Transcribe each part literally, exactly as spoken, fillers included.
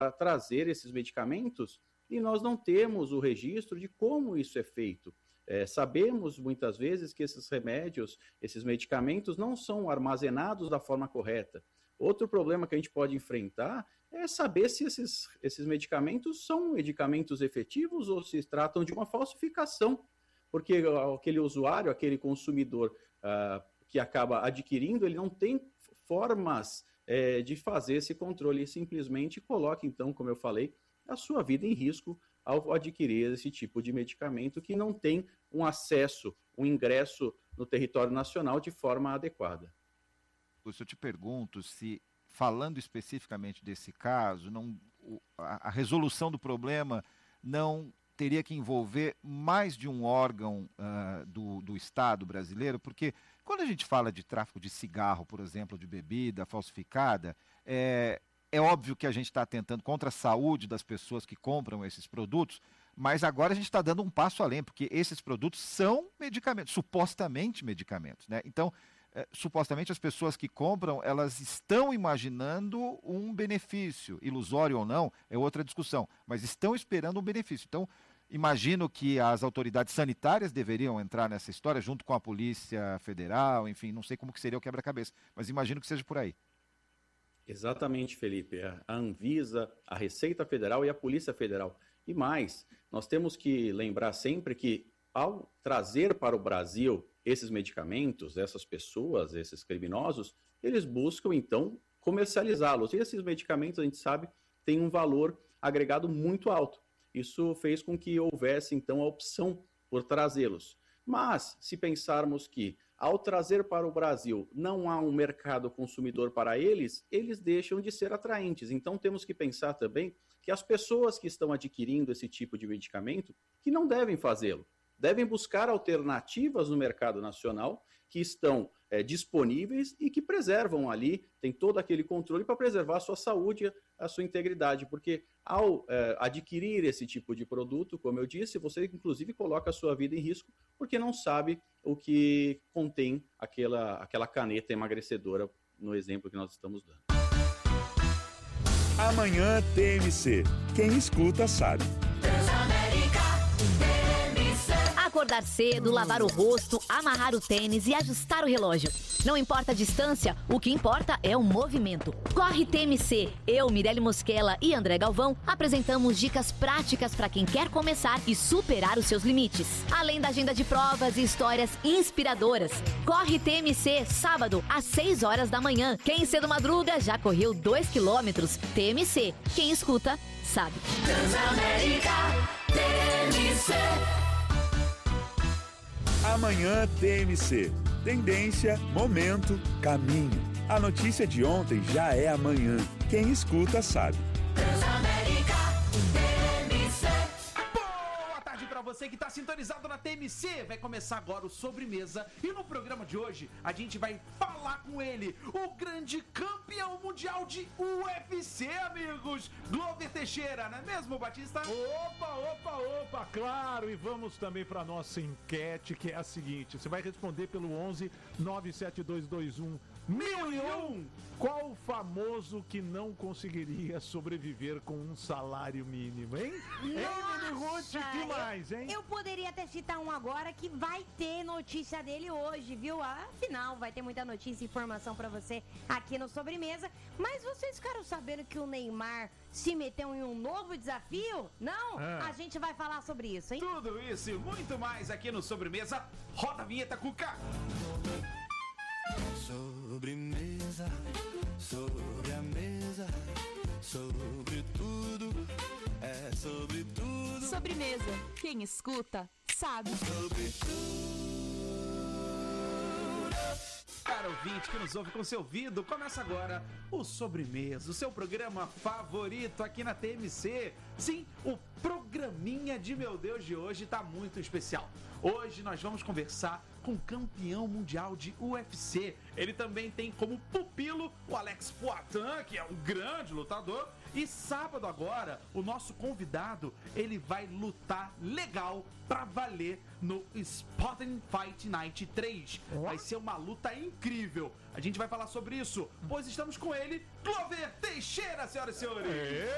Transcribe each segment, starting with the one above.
trazer esses medicamentos e nós não temos o registro de como isso é feito. É, sabemos muitas vezes que esses remédios, esses medicamentos não são armazenados da forma correta. Outro problema que a gente pode enfrentar é saber se esses, esses medicamentos são medicamentos efetivos ou se tratam de uma falsificação, porque aquele usuário, aquele consumidor uh, que acaba adquirindo, ele não tem formas é, de fazer esse controle, ele simplesmente coloca, então, como eu falei, a sua vida em risco ao adquirir esse tipo de medicamento que não tem um acesso, um ingresso no território nacional de forma adequada. Eu te pergunto se, falando especificamente desse caso, não, a, a resolução do problema não teria que envolver mais de um órgão uh, do, do Estado brasileiro, porque quando a gente fala de tráfico de cigarro, por exemplo, de bebida falsificada, é, é óbvio que a gente está atentando contra a saúde das pessoas que compram esses produtos, mas agora a gente está dando um passo além, porque esses produtos são medicamentos, supostamente medicamentos, né? Então, é, supostamente as pessoas que compram, elas estão imaginando um benefício, ilusório ou não, é outra discussão, mas estão esperando um benefício. Então, imagino que as autoridades sanitárias deveriam entrar nessa história, junto com a Polícia Federal, enfim, não sei como que seria o quebra-cabeça, mas imagino que seja por aí. Exatamente, Felipe. A Anvisa, a Receita Federal e a Polícia Federal. E mais, nós temos que lembrar sempre que, ao trazer para o Brasil esses medicamentos, essas pessoas, esses criminosos, eles buscam, então, comercializá-los. E esses medicamentos, a gente sabe, têm um valor agregado muito alto. Isso fez com que houvesse, então, a opção por trazê-los. Mas, se pensarmos que, ao trazer para o Brasil, não há um mercado consumidor para eles, eles deixam de ser atraentes. Então, temos que pensar também que as pessoas que estão adquirindo esse tipo de medicamento, que não devem fazê-lo, devem buscar alternativas no mercado nacional que estão é, disponíveis e que preservam ali, tem todo aquele controle para preservar a sua saúde, a sua integridade, porque ao é, adquirir esse tipo de produto, como eu disse, você inclusive coloca a sua vida em risco, porque não sabe o que contém aquela, aquela caneta emagrecedora, no exemplo que nós estamos dando. Amanhã T M C. Quem escuta sabe. Acordar cedo, lavar o rosto, amarrar o tênis e ajustar o relógio. Não importa a distância, o que importa é o movimento. Corre T M C. Eu, Mirelle Mosquela e André Galvão apresentamos dicas práticas para quem quer começar e superar os seus limites. Além da agenda de provas e histórias inspiradoras. Corre T M C, sábado, às seis horas da manhã. Quem cedo madruga já correu dois quilômetros. T M C. Quem escuta, sabe. Transamérica, T M C. Amanhã T M C. Tendência, momento, caminho. A notícia de ontem já é amanhã. Quem escuta sabe. Transamérica, T M C. Boa tarde pra você que tá sintonizado na T M C. Vai começar agora o Sobremesa. E no programa de hoje, a gente vai falar com ele, o grande campeão mundial de U F C, amigos. Glover Teixeira, não é mesmo, Batista? Opa, opa, opa, claro. E vamos também para nossa enquete, que é a seguinte. Você vai responder pelo onze nove sete dois dois um mil e um. Qual famoso que não conseguiria sobreviver com um salário mínimo, hein? Nossa, hein, que mais, hein? Eu, eu poderia até citar um agora que vai ter notícia dele hoje, viu? Afinal, vai ter muita notícia e informação pra você aqui no Sobremesa. Mas vocês ficaram sabendo que o Neymar se meteu em um novo desafio? Não? Ah. A gente vai falar sobre isso, hein? Tudo isso e muito mais aqui no Sobremesa. Roda a vinheta, Cuca! Sobremesa, sobre a mesa, sobre tudo, é sobre tudo. Sobremesa, quem escuta, sabe. Sobre tudo. Para o ouvinte que nos ouve com seu ouvido, começa agora o Sobremesa, o seu programa favorito aqui na T M C. Sim, o programinha de meu Deus de hoje tá muito especial. Hoje nós vamos conversar com o campeão mundial de U F C. Ele também tem como pupilo o Alex Poitin, que é um grande lutador, E sábado agora, o nosso convidado, ele vai lutar legal pra valer no Spotting Fight Night três. Vai ser uma luta incrível. A gente vai falar sobre isso, pois estamos com ele, Glover Teixeira, senhoras e senhores.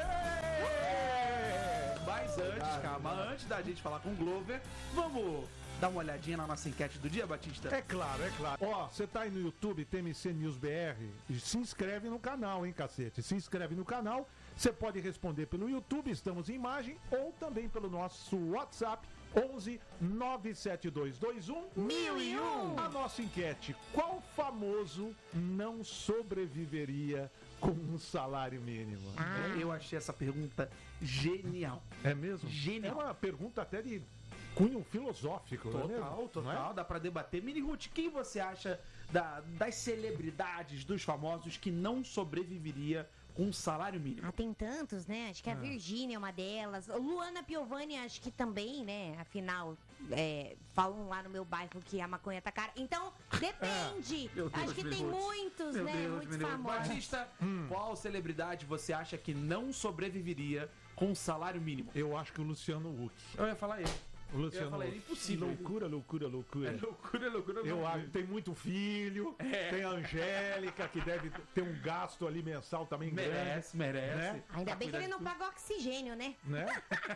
Mas antes, calma, antes da gente falar com o Glover, vamos dar uma olhadinha na nossa enquete do dia, Batista? É claro, é claro. Ó, você tá aí no YouTube, T M C News B R, e se inscreve no canal, hein, cacete? Se inscreve no canal, você pode responder pelo YouTube, estamos em imagem, ou também pelo nosso WhatsApp, onze nove sete dois dois um mil e um. A nossa enquete, qual famoso não sobreviveria com um salário mínimo? Ah. Eu achei essa pergunta genial. É mesmo? Genial. É uma pergunta até de cunho filosófico. Total, não é mesmo? total, Não é? dá pra debater. Mini Ruth, quem você acha da- das celebridades, dos famosos que não sobreviveria com um salário mínimo? Ah, tem tantos, né? Acho que a Ah. Virgínia é uma delas. Luana Piovani, acho que também, né? Afinal, é, falam lá no meu bairro que a maconha tá cara. Então, depende. Meu Deus, acho que Mini tem Ruth. muitos, Meu né? Deus, Muitos Mini Ruth. famosos. Batista, Hum. qual celebridade você acha que não sobreviveria com um salário mínimo? Eu acho que o Luciano Huck. Eu ia falar ele. O Luciano Eu ia falar ele, Huck. impossível. Loucura, loucura, loucura. É loucura, loucura. Eu loucura. acho que tem muito filho, É. tem a Angélica, que deve ter um gasto ali mensal também Merece, grande. merece. Né? Ainda Pra bem que cuidar ele de não tudo. paga oxigênio, né? Né?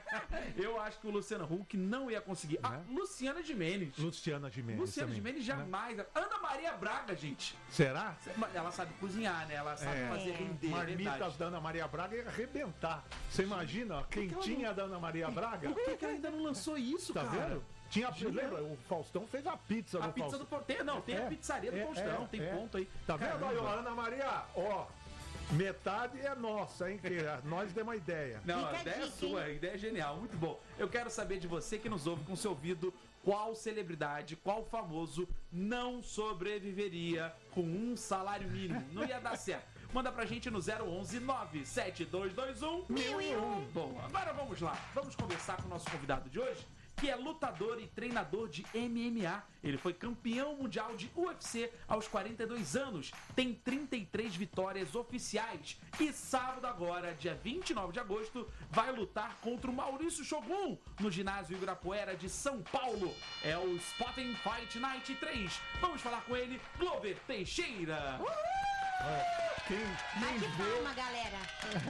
Eu acho que o Luciano Huck não ia conseguir. A Né? Luciana Gimenez. Luciana Gimenez. Luciana também, Gimenez né? jamais. Ana Maria Braga, gente. Será? Ela sabe cozinhar, né? Ela sabe É. fazer render, é Marmitas verdade. da Ana Maria Braga ia arrebentar. Você imagina, a quentinha da Ana Maria Braga? Por que, que ela ainda não lançou isso, Tá cara? vendo? Tinha, Genial. lembra? O Faustão fez a pizza A do pizza Faustão. do Faustão. Tem, não, tem É, a pizzaria do é, Faustão, é, tem é. ponto aí. Tá vendo aí, Caramba. ó, Ana Maria? Ó, metade é nossa, hein? Que nós demos uma ideia. Não, Fica a a ideia é dica, sua, a ideia é genial, muito bom. Eu quero saber de você que nos ouve com seu ouvido, qual celebridade, qual famoso não sobreviveria com um salário mínimo. Não ia dar certo. Manda pra gente no zero onze nove sete dois dois um mil e um. Bom, agora vamos lá. Vamos conversar com o nosso convidado de hoje, que é lutador e treinador de M M A. Ele foi campeão mundial de U F C aos quarenta e dois anos, tem trinta e três vitórias oficiais e sábado agora, dia vinte e nove de agosto, vai lutar contra o Maurício Shogun no ginásio Ibirapuera de São Paulo. É o Spotting Fight Night três. Vamos falar com ele, Glover Teixeira. Quem, Bate quem vê... palma, galera.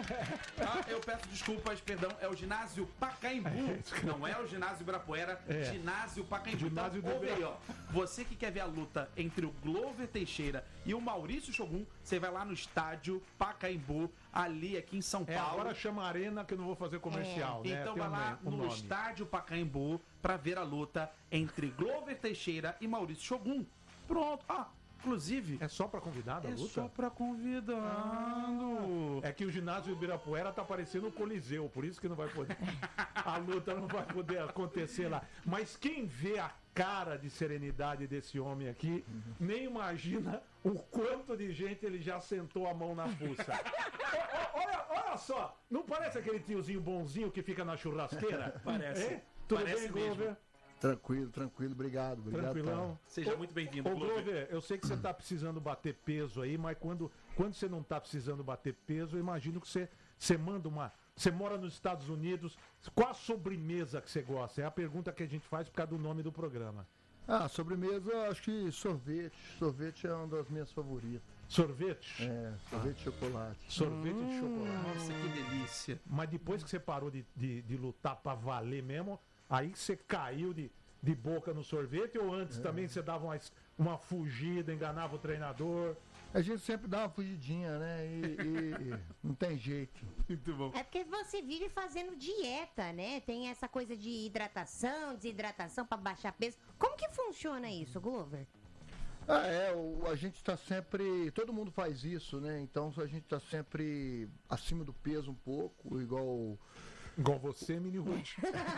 Ah, eu peço desculpas, perdão, é o ginásio Pacaembu, não é o ginásio Ibirapuera, É. ginásio Pacaembu. Ginásio Então, do ouve aí, Ibira- ó, você que quer ver a luta entre o Glover Teixeira e o Maurício Shogun, você vai lá no estádio Pacaembu, ali aqui em São É, Paulo. agora chama Arena que eu não vou fazer comercial, né? Então Tem vai um lá nome, um no nome. estádio Pacaembu pra ver a luta entre Glover Teixeira e Maurício Shogun. Pronto. Ah, inclusive, É só pra convidado a é luta? só pra convidando. É que o ginásio Ibirapuera tá parecendo o Coliseu, por isso que não vai poder. A luta não vai poder acontecer lá. Mas quem vê a cara de serenidade desse homem aqui, nem imagina o quanto de gente ele já sentou a mão na fuça. Ó, ó, olha, olha só, não parece aquele tiozinho bonzinho que fica na churrasqueira? Parece. É? Tudo Parece bem, mesmo. Glover? Tranquilo, tranquilo, obrigado, obrigado. Tranquilão. Seja Ô, muito bem-vindo, Ô, Glover. Glover, eu sei que você tá precisando bater peso aí, mas quando, quando você não tá precisando bater peso, eu imagino que você, você manda uma. Você mora nos Estados Unidos. Qual a sobremesa que você gosta? É a pergunta que a gente faz por causa do nome do programa. Ah, sobremesa, acho que sorvete. Sorvete é uma das minhas favoritas. Sorvete? É, sorvete de chocolate. Sorvete de chocolate. Nossa, que delícia. Mas depois que você parou de, de, de lutar pra valer mesmo, aí você caiu de, de boca no sorvete ou antes também você dava uma, uma fugida, enganava o treinador? A gente sempre dá uma fugidinha, né? E, e não tem jeito. Muito bom. É porque você vive fazendo dieta, né? Tem essa coisa de hidratação, desidratação pra baixar peso. Como que funciona isso, Glover? Ah, é, o, a gente tá sempre. Todo mundo faz isso, né? Então a gente tá sempre acima do peso um pouco, igual. Igual você, Mini Ruth.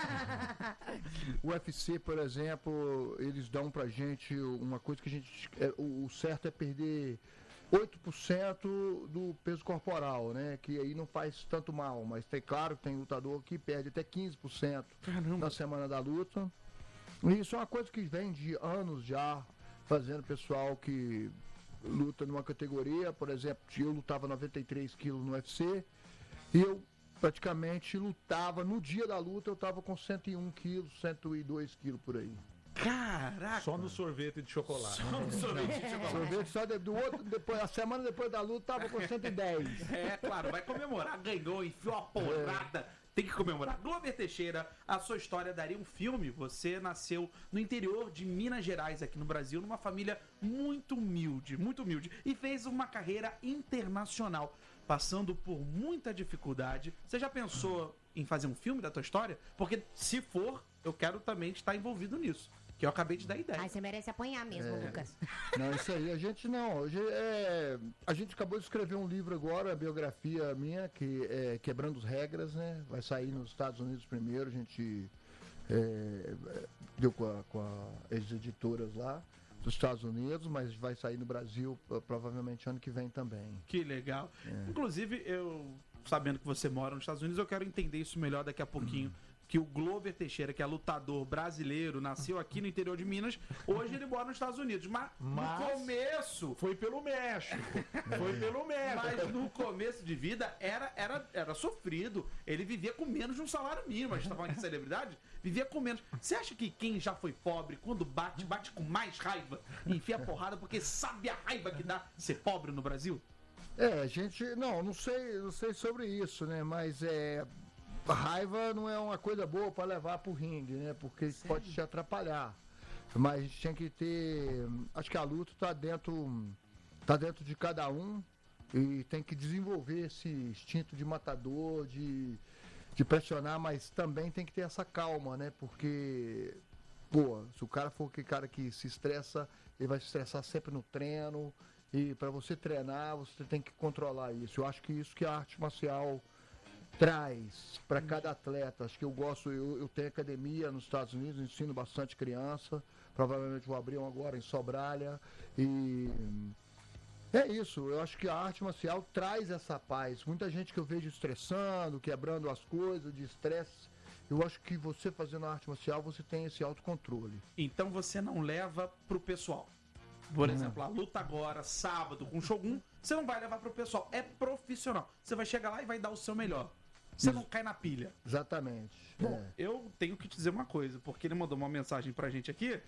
O U F C, por exemplo, eles dão pra gente uma coisa que a gente. É, o, o certo é perder oito por cento do peso corporal, né? Que aí não faz tanto mal, mas tem claro que tem lutador que perde até quinze por cento na semana da luta. E isso é uma coisa que vem de anos já, fazendo pessoal que luta numa categoria, por exemplo, eu lutava noventa e três quilos no U F C, E eu praticamente lutava, no dia da luta eu tava com cento e um quilos, cento e dois quilos por aí. Caraca! Só no sorvete de chocolate. Só no sorvete de chocolate. Sorvete só de- do outro, depois, a semana depois da luta tava com cento e dez. É, claro, vai comemorar, ganhou, enfiou a porrada. Tem que comemorar. Glover Teixeira, a sua história daria um filme. Você nasceu no interior de Minas Gerais, aqui no Brasil, numa família muito humilde, muito humilde. E fez uma carreira internacional, passando por muita dificuldade. Você já pensou em fazer um filme da tua história? Porque se for, eu quero também estar envolvido nisso. Que eu acabei de dar ideia. Ai, você merece apanhar mesmo, É. Lucas. Não, isso aí, a gente não. Hoje é, a gente acabou de escrever um livro agora, a biografia minha, que é Quebrando as Regras, né? Vai sair nos Estados Unidos primeiro, a gente é, deu com, a, com a- as editoras lá dos Estados Unidos, mas vai sair no Brasil uh, provavelmente ano que vem também. Que legal. É. Inclusive, eu, sabendo que você mora nos Estados Unidos, eu quero entender isso melhor daqui a pouquinho. Que o Glover Teixeira, que é lutador brasileiro, nasceu aqui no interior de Minas, hoje ele mora nos Estados Unidos. Mas, Mas no começo. Foi pelo México. Foi pelo México. Mas no começo de vida era, era, era sofrido. Ele vivia com menos de um salário mínimo. A gente tá falando de celebridade, vivia com menos. Você acha que quem já foi pobre, quando bate, bate com mais raiva e enfia a porrada porque sabe a raiva que dá ser pobre no Brasil? É, a gente, não, não sei, não sei sobre isso, né? Mas é, a raiva não é uma coisa boa para levar pro ringue, né? Porque isso pode te atrapalhar. Mas a gente tinha que ter, acho que a luta tá dentro, tá dentro de cada um e tem que desenvolver esse instinto de matador, de, de pressionar, mas também tem que ter essa calma, né? Porque, pô, se o cara for aquele cara que se estressa, ele vai se estressar sempre no treino. E para você treinar, você tem que controlar isso. Eu acho que isso que a arte marcial traz para cada atleta. Acho que eu gosto, eu, eu tenho academia nos Estados Unidos, ensino bastante criança. Provavelmente vou abrir um agora em Sobralha. E é isso, eu acho que a arte marcial traz essa paz. Muita gente que eu vejo estressando, quebrando as coisas, de estresse. Eu acho que você fazendo a arte marcial, você tem esse autocontrole. Então você não leva pro pessoal. Por Não. exemplo, a luta agora, sábado, com o Shogun, você não vai levar pro pessoal. É profissional. Você vai chegar lá e vai dar o seu melhor. Você não cai na pilha. Exatamente. Bom, é. eu tenho que te dizer uma coisa, porque ele mandou uma mensagem pra gente aqui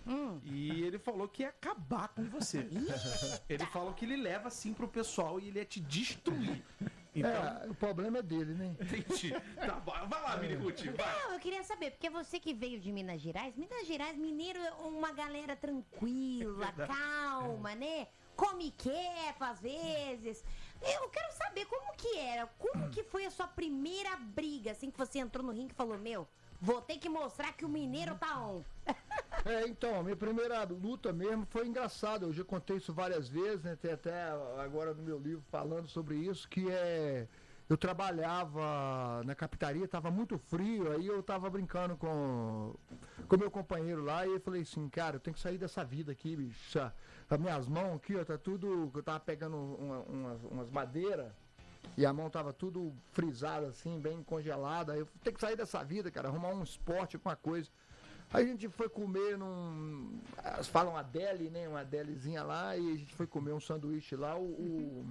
e ele falou que ia acabar com você. Ele falou que ele leva assim pro pessoal e ele ia te destruir. Então, É, o problema é dele, né? entendi. Tá bom. Vai lá, Miniguti, vai. Não, eu queria saber, porque você que veio de Minas Gerais, Minas Gerais, mineiro é uma galera tranquila, calma, né? Come quieto às vezes. Eu quero saber como que era, como que foi a sua primeira briga, assim que você entrou no ringue e falou, meu, vou ter que mostrar que o mineiro tá on. É, então, a minha primeira luta mesmo foi engraçada. Eu já contei isso várias vezes, né? Tem até agora no meu livro falando sobre isso, que é. Eu trabalhava na capitaria, tava muito frio, aí eu tava brincando com com meu companheiro lá e eu falei assim, cara, eu tenho que sair dessa vida aqui, bicho. As minhas mãos aqui, ó, tá tudo. Eu tava pegando uma- umas, umas madeiras. E a mão tava tudo frisada assim, bem congelada. Aí eu tenho que sair dessa vida, cara, arrumar um esporte, alguma coisa. Aí a gente foi comer num. Elas falam uma deli, né? Uma delizinha lá, e a gente foi comer um sanduíche lá. O, o,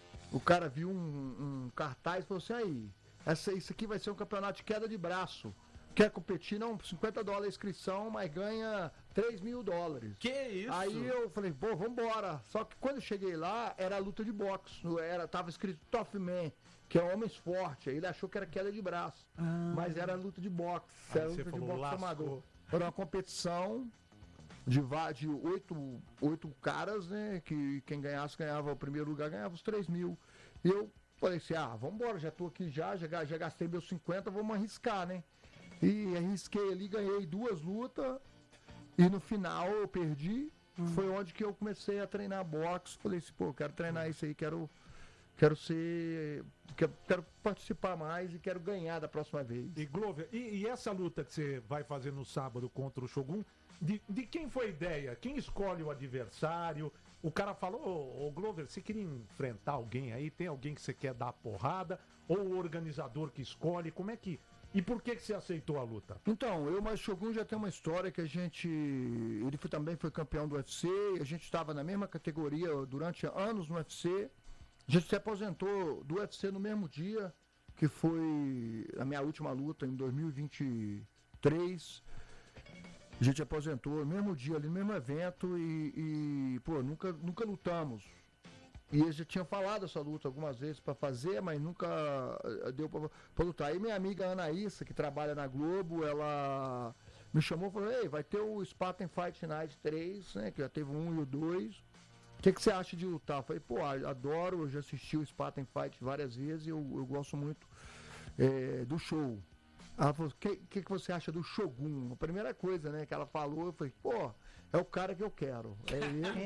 o cara viu um, um cartaz e falou assim: aí, essa, isso aqui vai ser um campeonato de queda de braço. Quer competir? Não, cinquenta dólares a inscrição, mas ganha três mil dólares. Que isso? Aí eu falei, pô, vambora. Só que quando eu cheguei lá, era luta de boxe. Era, tava escrito Tough Man, que é homens fortes. Aí ele achou que era queda de braço. Mas era luta de boxe. Aí Era você luta de falou, boxe lascou. amador. Era uma competição de, va- de oito, oito caras, né? Que quem ganhasse, ganhava o primeiro lugar, ganhava os três mil. E eu falei assim, ah, vambora, já tô aqui já, já, ga- já gastei meus cinquenta, vamos arriscar, né? E arrisquei ali, ganhei duas lutas. E no final eu perdi. Foi onde que eu comecei a treinar boxe. Falei assim, pô, quero treinar isso aí, quero, quero ser. Quero, quero participar mais e quero ganhar da próxima vez. E Glover, e, e essa luta que você vai fazer no sábado contra o Shogun, de, de quem foi a ideia? Quem escolhe o adversário? O cara falou, ô, ô Glover, você queria enfrentar alguém aí? Tem alguém que você quer dar porrada? Ou o organizador que escolhe? Como é que... E por que, que você aceitou a luta? Então, eu mais Shogun já tem uma história que a gente. Ele foi, também foi campeão do U F C, a gente estava na mesma categoria durante anos no U F C. A gente se aposentou do U F C no mesmo dia que foi a minha última luta em dois mil e vinte e três. A gente aposentou no mesmo dia, ali no mesmo evento e, e pô, nunca, nunca lutamos. E eu já tinha falado essa luta algumas vezes para fazer, mas nunca deu para lutar. Aí minha amiga Anaísa, que trabalha na Globo, ela me chamou e falou: ei, vai ter o Spartan Fight Night três, né? Que já teve o um e o dois. O que, que você acha de lutar? Eu falei, pô, adoro, eu já assisti o Spartan Fight várias vezes e eu, eu gosto muito é, do show. Ela falou, o que, que, que você acha do Shogun? A primeira coisa, né, que ela falou, eu falei, pô, é o cara que eu quero. É ele.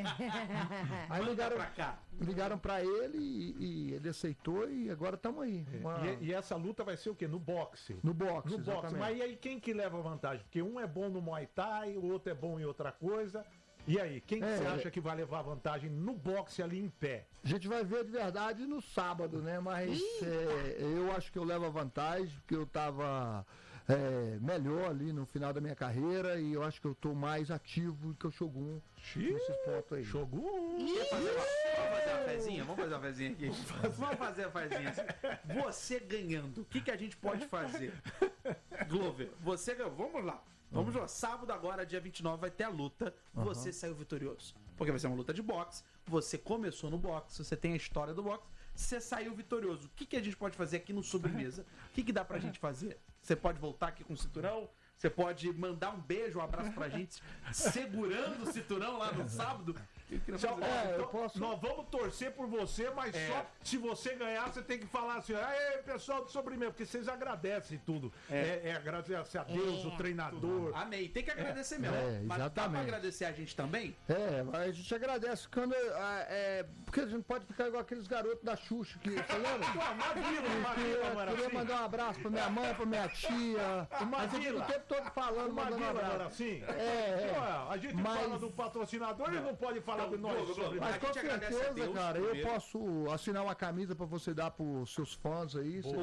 Aí ligaram pra, cá. ligaram pra ele e, e ele aceitou e agora estamos aí. Uma... E, e essa luta vai ser o quê? No boxe? No boxe, No boxe. exatamente. Mas e aí quem que leva vantagem? Porque um é bom no Muay Thai, o outro é bom em outra coisa. E aí, quem que É, você é. acha que vai levar vantagem no boxe ali em pé? A gente vai ver de verdade no sábado, né? Mas é, eu acho que eu levo a vantagem, porque eu tava é, melhor ali no final da minha carreira e eu acho que eu tô mais ativo que o Shogun nesses pontos aí. Shogun! Quer fazer uma, vamos fazer uma fezinha? Vamos fazer uma fezinha aqui. Vamos fazer a fezinha. Você ganhando, o que, que a gente pode fazer? Glover, você ganhou. Vamos lá. Vamos lá. Sábado agora, dia vinte e nove, vai ter a luta. Você saiu vitorioso. Porque vai ser uma luta de boxe. Você começou no boxe, você tem a história do boxe. Você saiu vitorioso. O que, que a gente pode fazer aqui no Sobremesa? O que, que dá pra gente fazer? Você pode voltar aqui com o cinturão? Você pode mandar um beijo, um abraço pra gente, segurando o cinturão lá no sábado? Eu queria Tchau, fazer- ó, eu então, posso- Nós vamos torcer por você, mas É. só se você ganhar, você tem que falar assim, aí pessoal do Sobremesa, porque vocês agradecem tudo. É, é agradecer a Deus, o treinador. Amei. Tem que agradecer mesmo. É, Mas dá pra exatamente. agradecer a gente também? É, mas a gente agradece quando. ah, é, porque a gente não pode ficar igual aqueles garotos da Xuxa que. Você lembra? Pô, Mavila, Que Mavila, não era queria assim? mandar um abraço pra minha mãe, pra minha tia. A gente Mavila. o tempo todo falando, O mandando um Mavila não era abraço. assim? É, é. Pô, a gente Mas- fala do patrocinador e não pode falar do nós. Globo, Globo. Sobremesa. Mas A com gente agradece a certeza, Deus cara, eu primeiro. posso assinar uma camisa pra você dar pros seus fãs aí. você-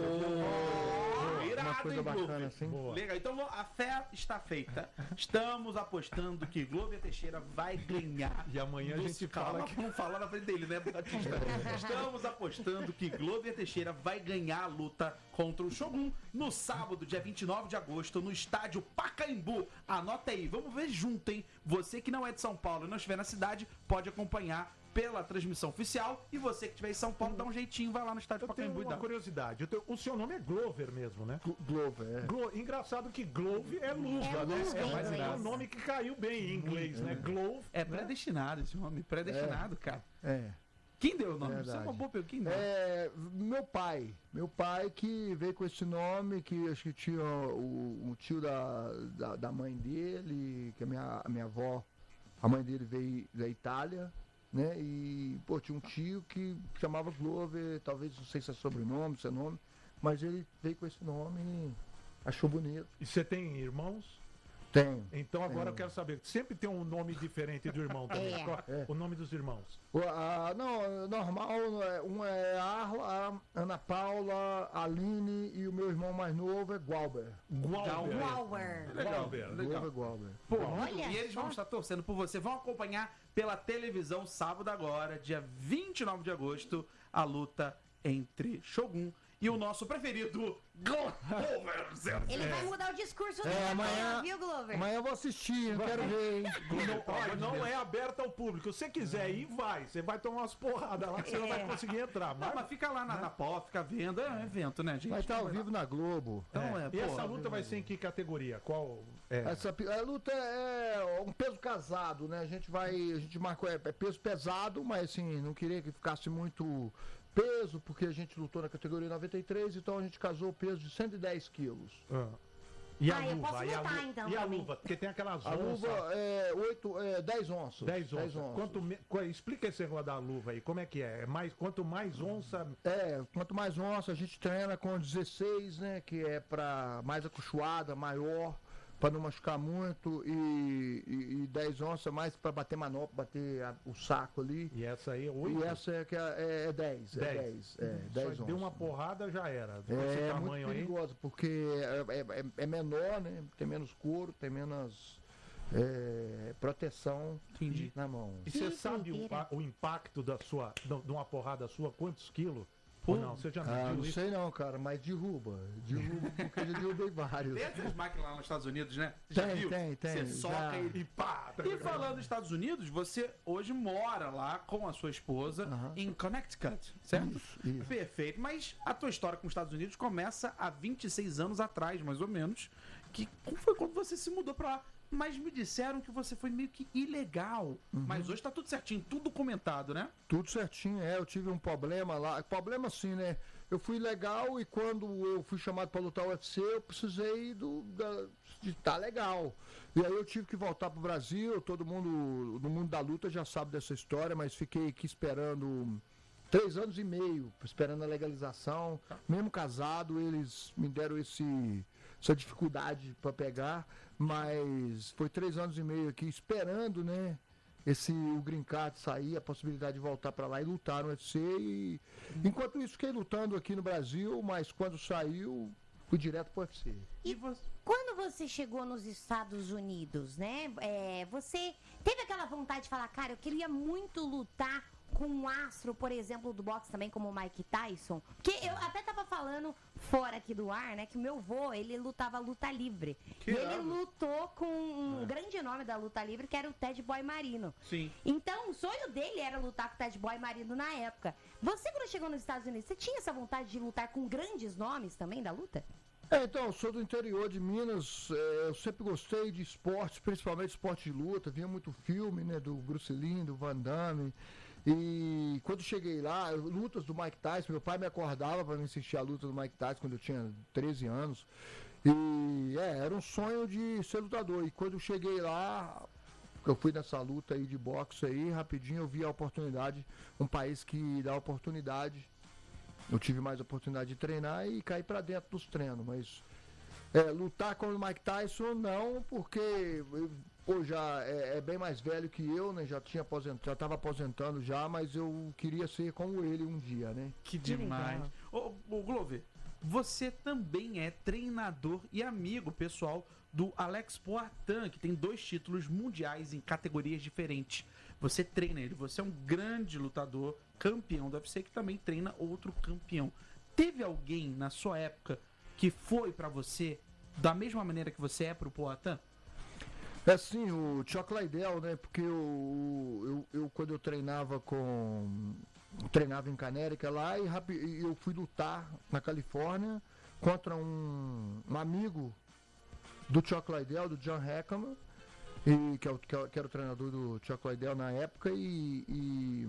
Oh, uma irado, coisa hein, bacana Glover? assim. Boa. Legal, então a fé está feita. Estamos apostando que Glover Teixeira vai ganhar. E amanhã a do- gente Calma, fala que- vamos falar na frente dele, né, Batista? Estamos apostando que Glover Teixeira vai ganhar a luta contra o Shogun no sábado, dia vinte e nove de agosto, no estádio Pacaembu. Anota aí, vamos ver junto, hein? Você que não é de São Paulo e não estiver na cidade, pode acompanhar pela transmissão oficial. E você que estiver em São Paulo, dá um jeitinho, vai lá no estádio Eu tenho Pacaembu e uma dá. curiosidade. eu tenho- o seu nome é Glover mesmo, né? Glo- Glover, é. Glo- Engraçado que Glove é luva, É né? luva, É, mas em é um inglês. nome que caiu bem em inglês, né? Glove. É predestinado esse nome, predestinado, cara. É. Quem deu o nome? Isso é Verdade. uma boa pergunta. Quem deu? É, meu pai, meu pai que veio com esse nome, que acho que tinha o, o tio da, da, da mãe dele, que a minha, a minha avó, a mãe dele veio da Itália, né? E, pô, tinha um tio que chamava Glover, talvez, não sei se é sobrenome, se é nome, mas ele veio com esse nome e achou bonito. E você tem irmãos? Tenho. Então agora Tenho. eu quero saber. Sempre tem um nome diferente do irmão também. É. Qual- É. O nome dos irmãos. O- a- não, normal, é- um é Arla, a Ana Paula, a Aline e o meu irmão mais novo é Gualber. Gualber. Glover. Legal, Gualber. legal. Glover Gualber. Pô, Olha e eles só. vão estar torcendo por você. Vão acompanhar pela televisão sábado agora, dia vinte e nove de agosto, a luta entre Shogun e o nosso preferido, Glover. Ele vai mudar o discurso É, dele amanhã, agora, viu, Glover? amanhã eu vou assistir, não quero ver, hein? Não, olha, não é aberta ao público. Se você quiser ir, vai. Você vai tomar umas porradas lá que você não vai É. conseguir entrar. Não, Mas, mas fica lá na, na pó, fica vendo. É um evento, né, gente? Vai estar ao Vai lá. vivo na Globo. Então, é, e pô, essa luta vai ser em que categoria? Qual? É. Essa, pi- a luta é um peso casado, né? A gente vai, a gente marcou, é, é peso pesado, mas assim, não queria que ficasse muito peso, porque a gente lutou na categoria noventa e três, então a gente casou o peso de cento e dez quilos. Ah. E a Ah, eu luva? posso e a, lutar, lu- então, e a também. luva? Porque tem aquelas A luva onças. é, oito, é dez onças. dez onças. Quanto me- qu- Explica esse negócio da luva aí. Como é que é? É mais, quanto mais onça. É, quanto mais onça, a gente treina com dezesseis, né? Que é pra mais acolchoada, maior, pra não machucar muito, e, e, e dez onças mais pra bater manopla, bater a- o saco ali. E essa aí é oito? E essa é, que é, é, é dez, é Dez. dez, é, Só dez deu onças. uma porrada, já era. Com esse É, é tamanho muito aí. perigosa, porque é, é- é menor, né? Tem menos couro, tem menos é, proteção Entendi. na mão. E você Que sabe o, doideira. a- o impacto da sua, de uma porrada sua, quantos quilos? Ou não? Você já Ah, mediu não isso? sei não, cara, mas derruba. Derruba porque eu já derrubei vários. Tem essas máquinas lá nos Estados Unidos, né? Já Tem, viu? tem, tem, Você já. soca e, e pá. E falando dos Estados Unidos, você hoje mora lá com a sua esposa em Connecticut, certo? Isso, isso. Perfeito. Mas a tua história com os Estados Unidos começa há vinte e seis anos atrás, mais ou menos, que foi quando você se mudou pra lá. Mas me disseram que você foi meio que ilegal. Uhum. Mas hoje tá tudo certinho, tudo documentado, né? Tudo certinho, é. Eu tive um problema lá. Problema assim, né? Eu fui legal e quando eu fui chamado para lutar o U F C, eu precisei do, da, de estar legal. E aí eu tive que voltar pro Brasil. Todo mundo no mundo da luta já sabe dessa história, mas fiquei aqui esperando três anos e meio, esperando a legalização. Mesmo casado, eles me deram esse, essa dificuldade para pegar. Mas foi três anos e meio aqui esperando, né? Esse, o green card sair, a possibilidade de voltar para lá e lutar no U F C. E, enquanto isso, fiquei lutando aqui no Brasil, mas quando saiu, fui direto pro U F C. E quando você chegou nos Estados Unidos, né? É, você teve aquela vontade de falar, cara, eu queria muito lutar com um astro, por exemplo, do boxe também, como o Mike Tyson. Que eu até tava falando fora aqui do ar, né? Que o meu vô, ele lutava luta livre. Que e ele irado. lutou com um É. grande nome da luta livre, que era o Ted Boy Marino. Sim. Então, o sonho dele era lutar com o Ted Boy Marino na época. Você, quando chegou nos Estados Unidos, você tinha essa vontade de lutar com grandes nomes também da luta? É, então, eu sou do interior de Minas, é, eu sempre gostei de esportes, principalmente esporte de luta, vinha muito filme, né, do Bruce Lee, do Van Damme, e quando cheguei lá, lutas do Mike Tyson, meu pai me acordava para me assistir a luta do Mike Tyson quando eu tinha treze anos, e é, era um sonho de ser lutador, e quando eu cheguei lá, eu fui nessa luta aí de boxe aí, rapidinho eu vi a oportunidade, um país que dá oportunidade. Eu tive mais oportunidade de treinar e cair para dentro dos treinos, mas é, lutar com o Mike Tyson não, porque eu, pô, já é, é bem mais velho que eu, né? Já tinha aposentado, já estava aposentando já, mas eu queria ser como ele um dia, né? Que demais. Ô, ô Glover, você também é treinador e amigo pessoal do Alex Poatan, que tem dois títulos mundiais em categorias diferentes. Você treina ele, você é um grande lutador, campeão do U F C, que também treina outro campeão. Teve alguém na sua época que foi pra você da mesma maneira que você é pro Poatan? É sim, o Chuck Liddell, né? Porque eu, eu, eu quando eu treinava com. Treinava em Canérica lá e rapi, eu fui lutar na Califórnia contra um, um amigo do Chuck Liddell, do John Hackman, e, que, é o, que, é, que era o treinador do Chuck Liddell na época, e, e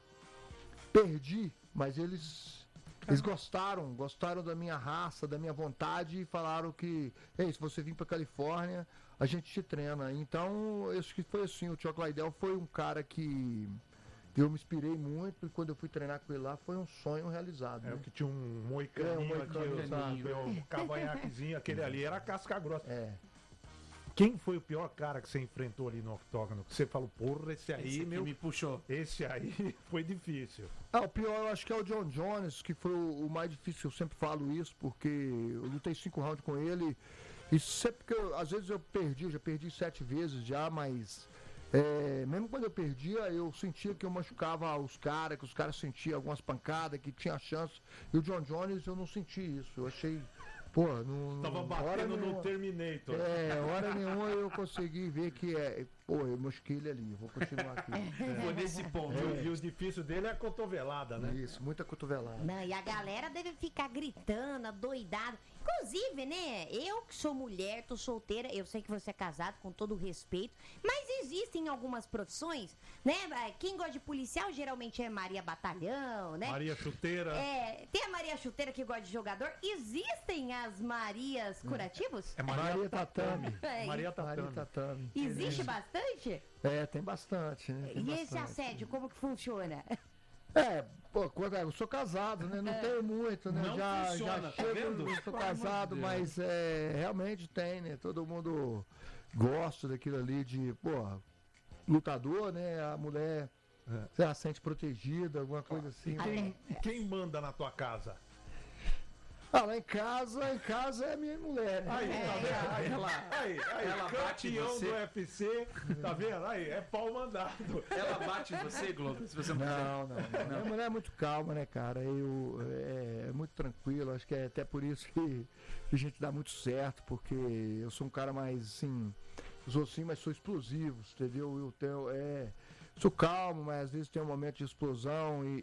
perdi, mas eles. Eles gostaram, gostaram da minha raça, da minha vontade e falaram que, ei, se você vir pra Califórnia, a gente te treina. Então, acho que foi assim, o Chuck Liddell foi um cara que eu me inspirei muito e quando eu fui treinar com ele lá foi um sonho realizado. É né? o que tinha um moicaninho É, um aqui, moicaninho, sabe? sabe? Um cavanhaquezinho, aquele ali era casca grossa. É. Quem foi o pior cara que você enfrentou ali no octógono? Que você falou, porra, esse aí, Esse aqui meu. me puxou. Esse aí foi difícil. Ah, o pior eu acho que é o John Jones, que foi o, o mais difícil, eu sempre falo isso, porque eu lutei cinco rounds com ele, e sempre que eu, às vezes eu perdi, eu já perdi sete vezes já, mas é, mesmo quando eu perdia, eu sentia que eu machucava os caras, que os caras sentiam algumas pancadas, que tinha chance, e o John Jones eu não senti isso, eu achei... Pô, não. Tava batendo no Terminator. É, hora nenhuma eu consegui ver que é. Pô, eu mosquei ele ali, vou continuar aqui. Foi nesse ponto. É. E o difícil dele é a cotovelada, né? Isso, muita cotovelada. Não, e a galera deve ficar gritando, adoidado. Inclusive, né, eu que sou mulher, tô solteira, eu sei que você é casado, com todo o respeito, mas existem algumas profissões, né, quem gosta de policial geralmente é Maria Batalhão, né? Maria Chuteira. É, tem a Maria Chuteira que gosta de jogador, existem as Marias curativos? É Maria, Maria Tatame. É, Maria Tatame. Maria Tatame. Existe é. bastante? É, tem bastante, né? Tem e bastante. esse assédio, como que funciona? É, pô, quando eu sou casado, né? Não É. tenho muito, né? Não já funciona, já tá chego, vendo? eu sou Pelo amor de casado, Deus. mas é, realmente tem, né? Todo mundo gosta daquilo ali de, pô, lutador, né? A mulher se ela sente protegida, alguma coisa assim. E quem, e quem manda na tua casa? Ah, lá em casa, em casa é minha mulher, né? Aí, tá vendo? Aí, ela- aí, aí, ela bate em campeão você. do U F C, tá vendo? Aí, é pau mandado. Ela bate em você, Globo, se você não quiser. Não, não, não. Minha mulher é muito calma, né, cara? Eu, é, é muito tranquilo, acho que é até por isso que, que a gente dá muito certo, porque eu sou um cara mais, assim, eu sou assim, mas sou explosivo, entendeu? Eu tenho, é, sou calmo, mas às vezes tem um momento de explosão e,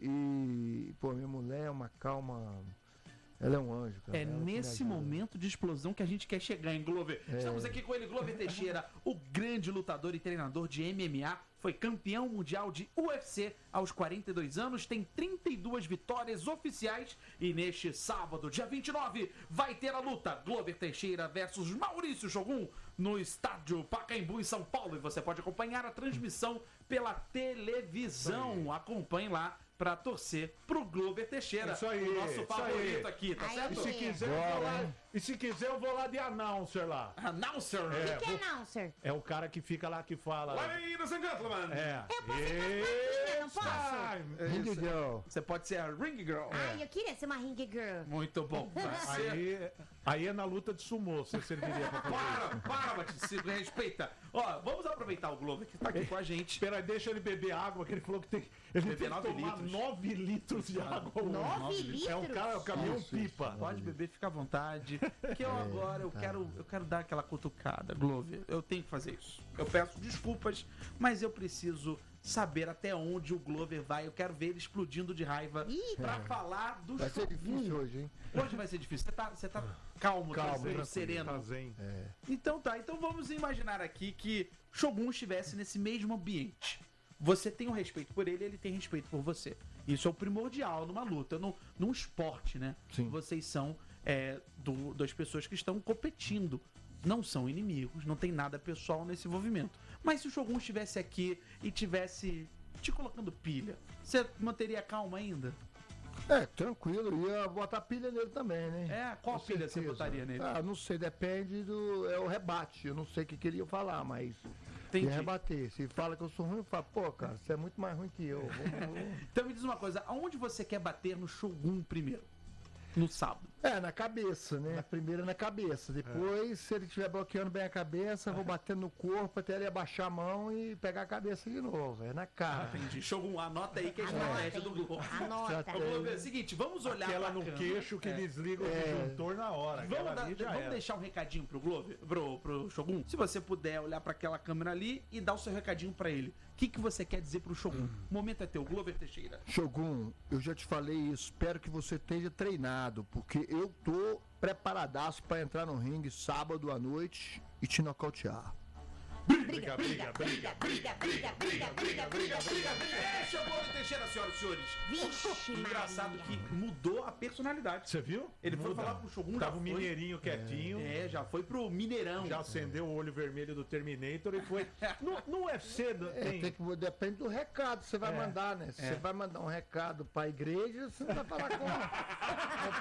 e pô, minha mulher é uma calma, ela é um anjo, cara. É Ela que me nesse ajuda. momento de explosão que a gente quer chegar em Glover. É. Estamos aqui com ele, Glover Teixeira, o grande lutador e treinador de M M A. Foi campeão mundial de U F C aos quarenta e dois anos, tem trinta e duas vitórias oficiais. E neste sábado, dia vinte e nove, vai ter a luta Glover Teixeira versus Maurício Shogun no estádio Pacaembu, em São Paulo. E você pode acompanhar a transmissão pela televisão. Acompanhe lá pra torcer pro Glover Teixeira, Isso aí, o nosso isso favorito aí. aqui, tá Aí certo? E se quiser, eu vou lá, e se quiser, eu vou lá de announcer lá. Announcer! O É, que, que é vou- announcer? É o cara que fica lá que fala. Ladies and gentlemen! É. Eu posso ser cantora, não posso? It's time. Ring girl. Você pode ser a Ring Girl. Ai, eu queria ser uma ring girl. Muito bom. Você... Aí, aí é na luta de sumô, você serviria pra fazer isso. Para, para, Batista, respeita. Ó, vamos aproveitar o Glover que tá aqui com a gente. Espera, deixa ele beber água, que ele falou que tem, ele Beber tem que nove tomar litros. nove litros de água. hoje. Nove litros? É um cara, é o caminhão pipa. Pode beber, fica à vontade. Que eu agora eu quero, eu quero dar aquela cutucada, Glover. Eu tenho que fazer isso. Eu peço desculpas, mas eu preciso saber até onde o Glover vai. Eu quero ver ele explodindo de raiva Ih, pra falar do Vai ser Shogun. difícil hoje, hein? Hoje vai ser difícil. Você tá, você tá calmo, Calmo, tranquilo, tranquilo, sereno. Tá zen. Então tá, então vamos imaginar aqui que Shogun estivesse nesse mesmo ambiente. Você tem um respeito por ele, ele tem respeito por você. Isso é o primordial numa luta, no, num esporte, né? Sim. Vocês são é, do, das pessoas que estão competindo. Não são inimigos, não tem nada pessoal nesse envolvimento. Mas se o Shogun estivesse aqui e tivesse te colocando pilha, você manteria calma ainda? É, tranquilo, ia botar pilha nele também, né? É, qual Com pilha você certeza. botaria nele? Ah, não sei, depende do. É o rebate. Eu não sei o que queria falar, mas. Entendi. Ia rebater. Se fala que eu sou ruim, eu falo, pô, cara, você é muito mais ruim que eu. Vamos- vamos- Então me diz uma coisa, aonde você quer bater no Shogun primeiro? No sábado. É, na cabeça, né? Primeiro na cabeça. Depois, se ele estiver bloqueando bem a cabeça, eu vou batendo no corpo até ele abaixar a mão e pegar a cabeça de novo. É na cara. Entendi. Shogun, anota aí que é a estratégia do Globo. Anota. Ô, Globo, é o seguinte, vamos olhar Aquela pra no câmera. queixo que É. desliga o É. disjuntor na hora. Vamos, Aquela dar- ali já vamos era. deixar um recadinho pro Globo, pro, pro Shogun? Se você puder olhar pra aquela câmera ali e dar o seu recadinho pra ele. O que, que você quer dizer pro Shogun? O momento é teu, Glover Teixeira. Shogun, eu já te falei isso. Espero que você esteja treinado, porque eu tô preparadaço pra entrar no ringue sábado à noite e te nocautear. Briga, briga, briga, briga, briga, briga, briga, briga, briga, briga. Deixa o Glover Teixeira, senhoras e senhores. Vixe, Engraçado Maria. que mudou a personalidade. Você viu? Ele foi Muda. falar com o Shogun, já Tava o foi. mineirinho quietinho. É, já foi pro Mineirão. Já acendeu o olho vermelho do Terminator e foi. No, no U F C É, tem. tem que, depende do recado que você vai É, mandar, né? Se é. você vai mandar um recado pra igreja, você não vai falar com. Mas,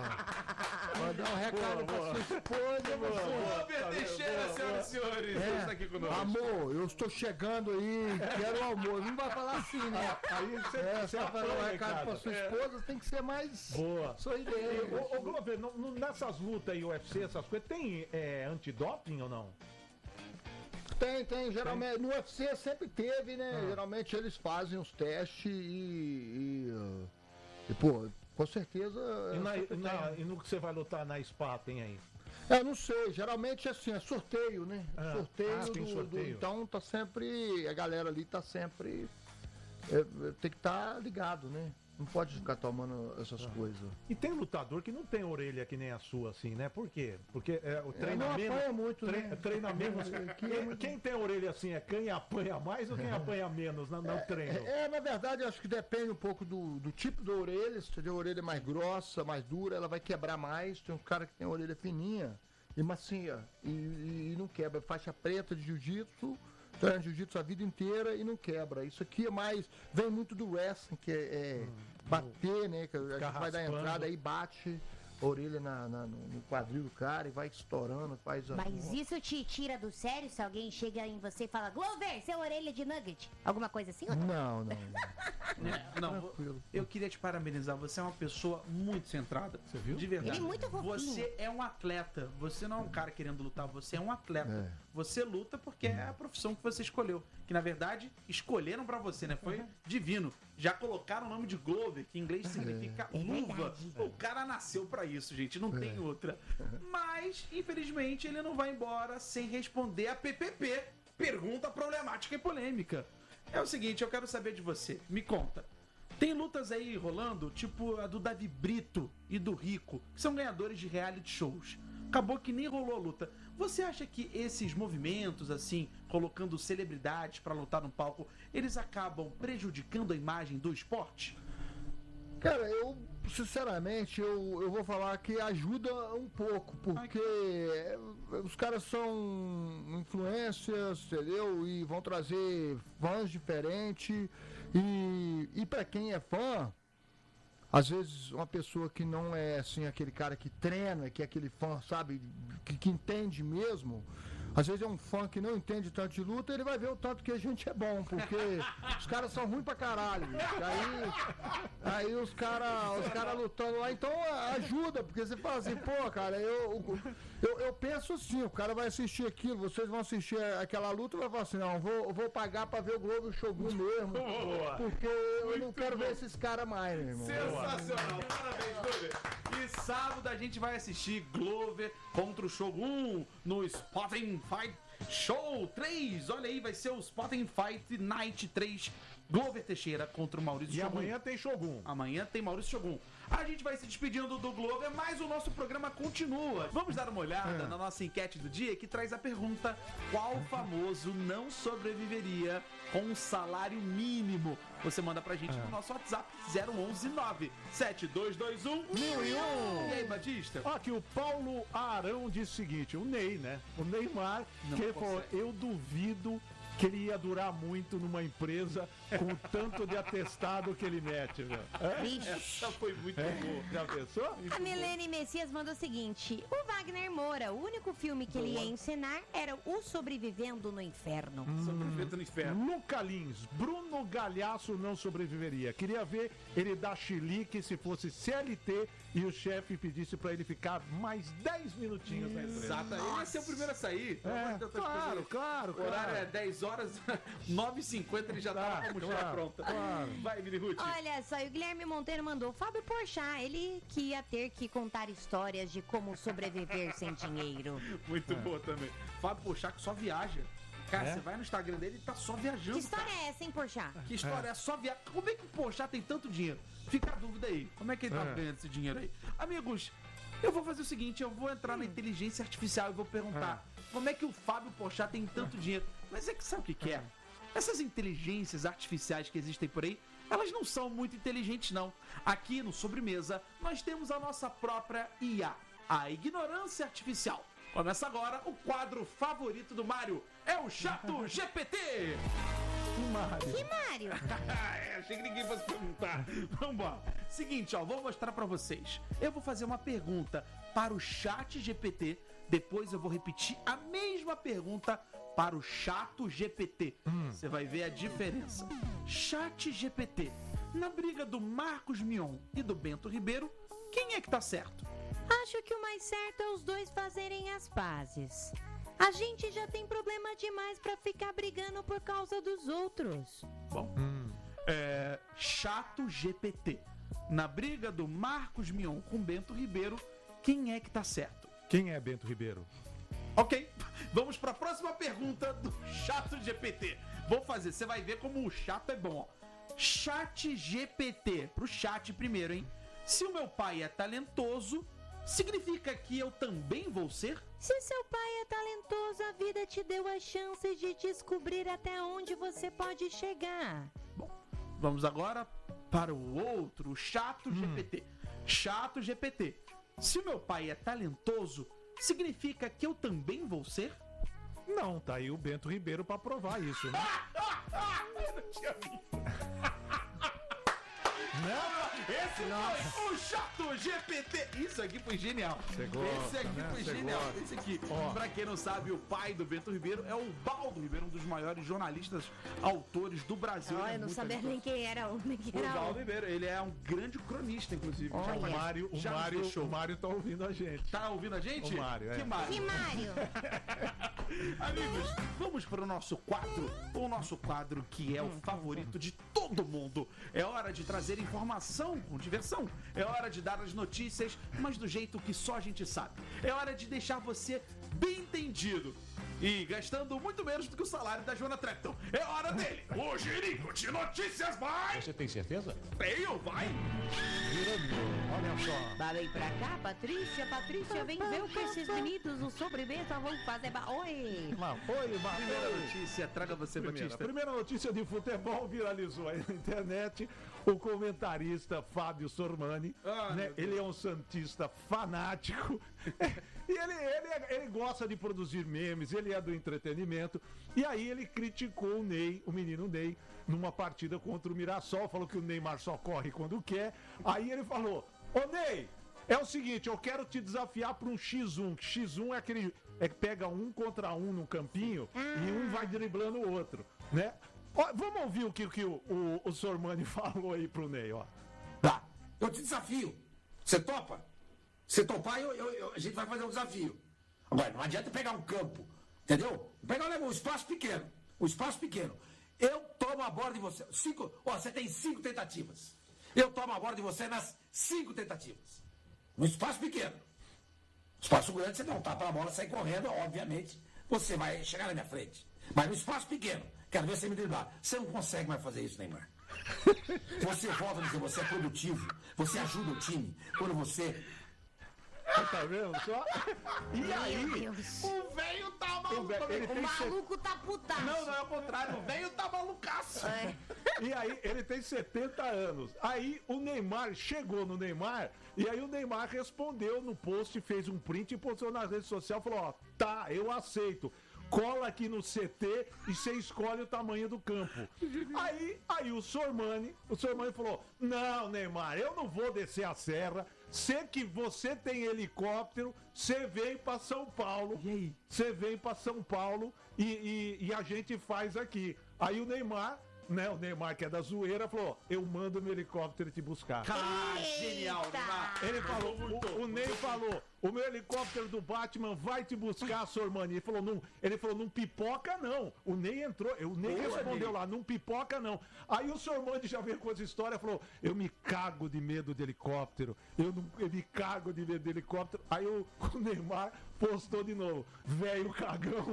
pô, mandar um recado pra sua esposa, você. Glover Teixeira, senhoras e senhores. É, Está aqui conosco. amor, eu estou chegando aí, quero o almoço. Não vai falar assim, né? Aí você, É, você você vai fazer um apanha, recado cara. pra sua É. esposa, tem que ser mais Boa. sorridente. Ô, ô Glover, no- no- nessas lutas aí, U F C, essas coisas, tem é, antidoping ou não? Tem, tem, geralmente, no U F C sempre teve, né? Geralmente eles fazem os testes e, e, uh, e, pô, com certeza... E, na- sempre e na- tem. e no que você vai lutar na SPA, tem aí? É, não sei, geralmente é assim, é sorteio, né? Ah, sorteio, ah, tem do, sorteio. do- então tá sempre, a galera ali tá sempre, é, é, tem que estar ligado, né? Não pode ficar tomando essas coisas. E tem lutador que não tem orelha que nem a sua, assim, né? Por quê? Porque é, o É, não treinamento. apanha muito, tre- né? Treinamento. Aqui é quem, muito- quem tem orelha assim é quem apanha mais ou quem apanha menos no, no treino? É, é, na verdade, eu acho que depende um pouco do, do tipo da orelha. Se tiver a orelha mais grossa, mais dura, ela vai quebrar mais. Tem um cara que tem a orelha fininha e macia e, e- e não quebra. Faixa preta de jiu-jitsu, treina jiu-jitsu a vida inteira e não quebra. Isso aqui é mais, vem muito do wrestling, que é, é bater, né? Que a gente vai dar raspando. entrada aí, bate. a orelha na, na- no no quadril do cara e vai estourando, faz... a- Mas isso te tira do sério se alguém chega em você e fala, Glover, seu orelha de nugget? Alguma coisa assim? ou Não, não. Né? Não, Tranquilo. eu queria te parabenizar. Você é uma pessoa muito centrada. Você viu? De verdade. Ele é muito fofinho. Você é um atleta. Você não é um cara querendo lutar. Você é um atleta. É. Você luta porque é a profissão que você escolheu. Que na verdade escolheram pra você, né? Foi divino. Já colocaram o nome de Glover, que em inglês significa É luva. verdade. O cara nasceu pra isso, gente. Não tem outra. Mas, infelizmente, ele não vai embora sem responder a P P P. Pergunta problemática e polêmica. É o seguinte, eu quero saber de você. Me conta. Tem lutas aí rolando, tipo a do Davi Brito e do Rico, que são ganhadores de reality shows. Acabou que nem rolou a luta. Você acha que esses movimentos, assim, colocando celebridades pra lutar no palco, eles acabam prejudicando a imagem do esporte? Cara, eu, sinceramente, eu, eu vou falar que ajuda um pouco, porque os caras são influências, entendeu? E vão trazer fãs diferentes. E, e para quem é fã, às vezes uma pessoa que não é assim, aquele cara que treina, que é aquele fã, sabe, que, que entende mesmo. Às vezes é um fã que não entende tanto de luta, ele vai ver o tanto que a gente é bom, porque os caras são ruins pra caralho, bicho. Aí, aí os caras os cara lutando lá, então ajuda, porque você fala assim, pô, cara, eu, eu, eu penso assim, o cara vai assistir aquilo, vocês vão assistir aquela luta e vai falar assim, não, vou, eu vou pagar pra ver o Globo Shogun mesmo, Boa. porque eu não quero ver esses caras mais, meu irmão. Sensacional, parabéns, Glover. E sábado a gente vai assistir Glover contra o Shogun no Spotting Fight Show três. Olha aí, vai ser o Spotting Fight Night três. Glover Teixeira contra o Maurício E Shogun. amanhã tem Shogun. Amanhã tem Maurício Shogun. A gente vai se despedindo do Glover, mas o nosso programa continua. Vamos dar uma olhada na nossa enquete do dia que traz a pergunta: qual famoso não sobreviveria com um salário mínimo? Você manda pra gente no nosso WhatsApp zero onze nove sete dois dois um mil e um. E aí, Batista? Ó, aqui o Paulo Arão diz o seguinte, o Ney, né? O Neymar, Não que ele falou, consegue. eu duvido que ele ia durar muito numa empresa com o tanto de atestado que ele mete, velho. É? Vixe. Essa foi muito É? boa. Já pensou? A Milene Messias mandou o seguinte: o Wagner Moura, o único filme que ele ia encenar era O Sobrevivendo no Inferno. Sobrevivendo no inferno. Luca Lins, Bruno Galhaço não sobreviveria. Queria ver ele dar chilique se fosse C L T e o chefe pedisse pra ele ficar mais dez minutinhos na empresa. Exato, ele ia ser o primeiro a sair. Pelo amor de É, Deus, essas claro, coisas. claro, O horário é claro. dez horas, nove e cinquenta ele já tá com a mochila claro, pronta. claro. Vai, Mini Ruth. Olha só, e o Guilherme Monteiro mandou Fábio Porchat, ele que ia ter que contar histórias de como sobreviver sem dinheiro. Muito boa também. Fábio Porchat que só viaja. Cara, É? você vai no Instagram dele e tá só viajando. Que história cara. é essa, hein, Porchat? Que história é? Só viaja. Como é que o Porchat tem tanto dinheiro? Fica a dúvida aí. Como é que ele tá É. ganhando esse dinheiro aí? Amigos, eu vou fazer o seguinte, eu vou entrar na inteligência artificial e vou perguntar como é que o Fábio Porchat tem tanto dinheiro? Mas é que sabe o que que é? Essas inteligências artificiais que existem por aí, elas não são muito inteligentes, não. Aqui no Sobremesa, nós temos a nossa própria I A, a Ignorância Artificial. Começa agora o quadro favorito do Mário, é o Chato G P T. Mário. Que Mário? É, achei que ninguém fosse perguntar. Vambora. Seguinte, ó, vou mostrar pra vocês. Eu vou fazer uma pergunta para o Chat G P T, depois eu vou repetir a mesma pergunta para o Chato G P T. Você vai ver a diferença. Chat G P T, na briga do Marcos Mion e do Bento Ribeiro, quem é que tá certo? Acho que o mais certo é os dois fazerem as pazes. A gente já tem problema demais pra ficar brigando por causa dos outros. Bom, é, Chato G P T, na briga do Marcos Mion com Bento Ribeiro, quem é que tá certo? Quem é Bento Ribeiro? Ok, vamos para a próxima pergunta do Chato G P T. Vou fazer, você vai ver como o chato é bom. Ó. Chat G P T, pro chat primeiro, hein? Se o meu pai é talentoso, significa que eu também vou ser? Se seu pai é talentoso, a vida te deu a chance de descobrir até onde você pode chegar. Bom, vamos agora para o outro, o Chato G P T. Chato G P T, se o meu pai é talentoso, significa que eu também vou ser? Não, tá aí o Bento Ribeiro pra provar isso, né? Eu não tinha visto. Esse foi o Chato G P T. Isso aqui foi genial. Cê gosta, Esse aqui né? foi Cê genial. gosta. Esse aqui, Ó. pra quem não sabe, o pai do Bento Ribeiro é o Baldo Ribeiro, um dos maiores jornalistas autores do Brasil. Ó, Ele é eu não muito sabia talentoso. nem quem era um, nem quem O era Baldo um. Ribeiro, ele é um grande cronista, inclusive. Olha. Já O faz- Mário, o já nos Mário, deixou. o Mário tá ouvindo a gente. Tá ouvindo a gente? O Mário, é. Que Mário? Que Mário? Amigos, vamos para o nosso quadro, o nosso quadro que é o favorito de todo mundo. É hora de trazer informação com diversão. É hora de dar as notícias, mas do jeito que só a gente sabe. É hora de deixar você bem entendido. E gastando muito menos do que o salário da Joana Trepton. É hora dele, o Girico de Notícias vai! Você tem certeza? Tenho, vai! Olha só. Vem pra cá, Patrícia. Patrícia, vem ver o que esses meninos no sobremesa vão fazer. ba- Oi! Lá foi, lá Primeira foi. notícia, traga você, Primeira, a Batista. primeira notícia de futebol viralizou aí na internet. O comentarista Fábio Sormani, Ah, né? meu Deus. Ele é um santista fanático. E ele, ele, é- ele gosta de produzir memes, ele é do entretenimento. E aí ele criticou o Ney, o menino Ney, numa partida contra o Mirassol. Falou que o Neymar só corre quando quer. Aí ele falou: Ô Ney, é o seguinte, eu quero te desafiar para um xis um. Que xis um é aquele é que pega um contra um no campinho e um vai driblando o outro, né? Ó, vamos ouvir o que, que o, o, o Sormani falou aí pro Ney, ó. Tá, eu te desafio. Você topa? Se topar, eu, eu- eu- a gente vai fazer um desafio. Agora, não adianta pegar um campo, entendeu? Pegar um espaço pequeno. Um espaço pequeno. Eu tomo a bola de você. Cinco, ó, você tem cinco tentativas. Eu tomo a bola de você nas cinco tentativas. No espaço pequeno. Espaço grande, você dá um tapa na bola, sai correndo, obviamente, você vai chegar na minha frente. Mas no espaço pequeno, quero ver você me driblar. Você não consegue mais fazer isso, Neymar. Você volta a dizer, você é produtivo, você ajuda o time. Quando você... Você tá vendo só? E aí, Meu Deus. O velho tá o maluco. velho- ele O tem se- maluco tá putaço. Não, não é o contrário. O velho tá malucaço. É. E aí, ele tem setenta anos. Aí o Neymar chegou no Neymar, e aí o Neymar respondeu no post, fez um print e postou na rede social, falou, ó, tá, eu aceito. Cola aqui no C T e você escolhe o tamanho do campo. Aí, aí o Sormani, o Sormani falou, não, Neymar, eu não vou descer a serra. Sei que você tem helicóptero, você vem pra São Paulo. E aí? Você vem pra São Paulo e, e- e a gente faz aqui. Aí o Neymar, né? O Neymar que é da zoeira, falou: eu mando meu helicóptero te buscar. Ah, genial, Eita. Neymar. Ele falou, o, o Ney falou, o meu helicóptero do Batman vai te buscar, Sormani. Ele falou, não, ele falou, não pipoca não. O Ney entrou, o Ney Boa, respondeu Ney. lá, não pipoca não. Aí o Sormani já veio com essa história, falou, eu me cago de medo de helicóptero. Eu, não, eu me cago de medo de helicóptero. Aí o, o Neymar postou de novo, velho cagão.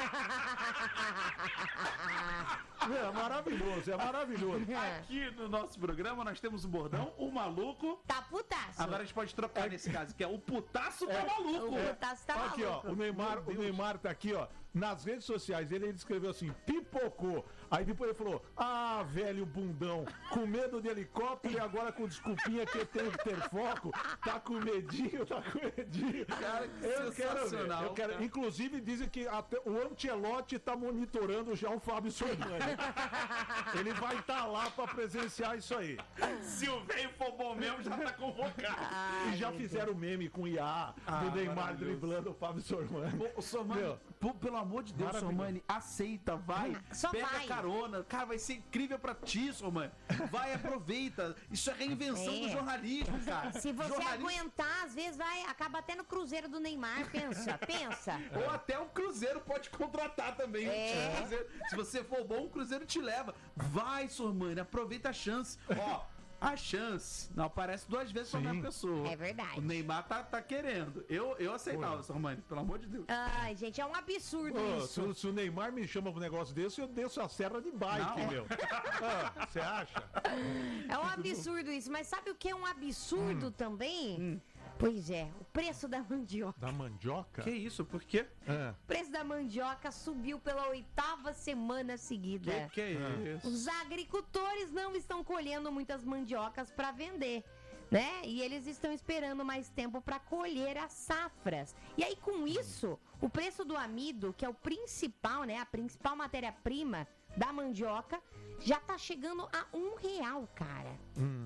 É maravilhoso, é maravilhoso. Aqui no nosso programa nós temos um bordão, o maluco. Tá putaço. Agora a gente pode trocar nesse caso, que é o putaço tá maluco. O putaço tá Aqui, ó, maluco. o Neymar, o Neymar tá aqui, ó, nas redes sociais, ele, ele escreveu assim, pipocou. Aí depois ele falou, ah, velho bundão, com medo de helicóptero e agora com desculpinha que tem que ter foco, tá com medinho, tá com medinho. Cara, que eu quero ver, sensacional, eu quero, cara. inclusive dizem que até o Ancelotti tá monitorando já o Fábio Sormani. Ele vai estar lá pra presenciar isso aí. Se o velho for bom mesmo, já tá convocado. E já fizeram meme com o I A, Ah, do Neymar maravilhoso. driblando o Fábio Sormani. Ô, Sormani, Meu, pô, pelo amor de Deus, maravilhoso. Sormani, aceita, vai, Só pega vai. carona, cara, vai ser incrível pra ti, Sormani. Vai, aproveita. Isso é reinvenção É. do jornalismo, cara. Se você Jornalismo- aguentar, às vezes vai, acaba até no cruzeiro do Neymar, pensa, pensa. Ou até um Cruzeiro pode contratar também. É. Um Cruzeiro. Se você for bom, o Cruzeiro te leva. Vai, Sormani, aproveita a chance. Ó, a chance não aparece duas vezes pra Sim. mesma pessoa. É verdade. O Neymar tá, tá querendo. Eu, eu aceitava, Sormani, pelo amor de Deus. Ai, gente, é um absurdo Ô, isso. se, se o Neymar me chama pra um negócio desse, eu desço a serra de bike, Não. meu. Ah, Você acha? É um absurdo isso, mas sabe o que é um Hum. absurdo também? Pois é, o preço da mandioca. Da mandioca? Que isso? Por quê? É. O preço da mandioca subiu pela oitava semana seguida. Que que é isso? Os agricultores não estão colhendo muitas mandiocas para vender, né? E eles estão esperando mais tempo para colher as safras. E aí, com isso, o preço do amido, que é o principal, né? A principal matéria-prima da mandioca, já tá chegando a um real, cara. Hum.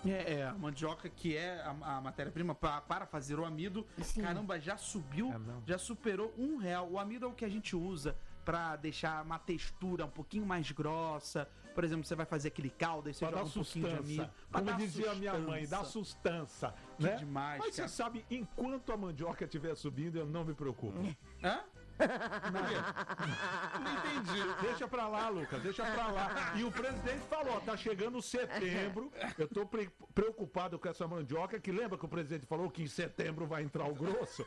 É, é, a mandioca que é a, a matéria-prima pra, para fazer o amido, Sim. caramba, já subiu, É mesmo? já superou um real. O amido é o que a gente usa pra deixar uma textura um pouquinho mais grossa. Por exemplo, você vai fazer aquele caldo, aí você Pra joga dar um pouquinho de amido. sustância. Pra Como dar dizia minha mãe, sustância. dá sustância. Que Né? demais, Mas cara. você sabe, enquanto a mandioca estiver subindo, eu não me preocupo. Hã? Não entendi. Deixa pra lá, Lucas, deixa pra lá. E o presidente falou, ó, tá chegando setembro, eu tô pre- preocupado com essa mandioca, que lembra que o presidente falou que em setembro vai entrar o grosso?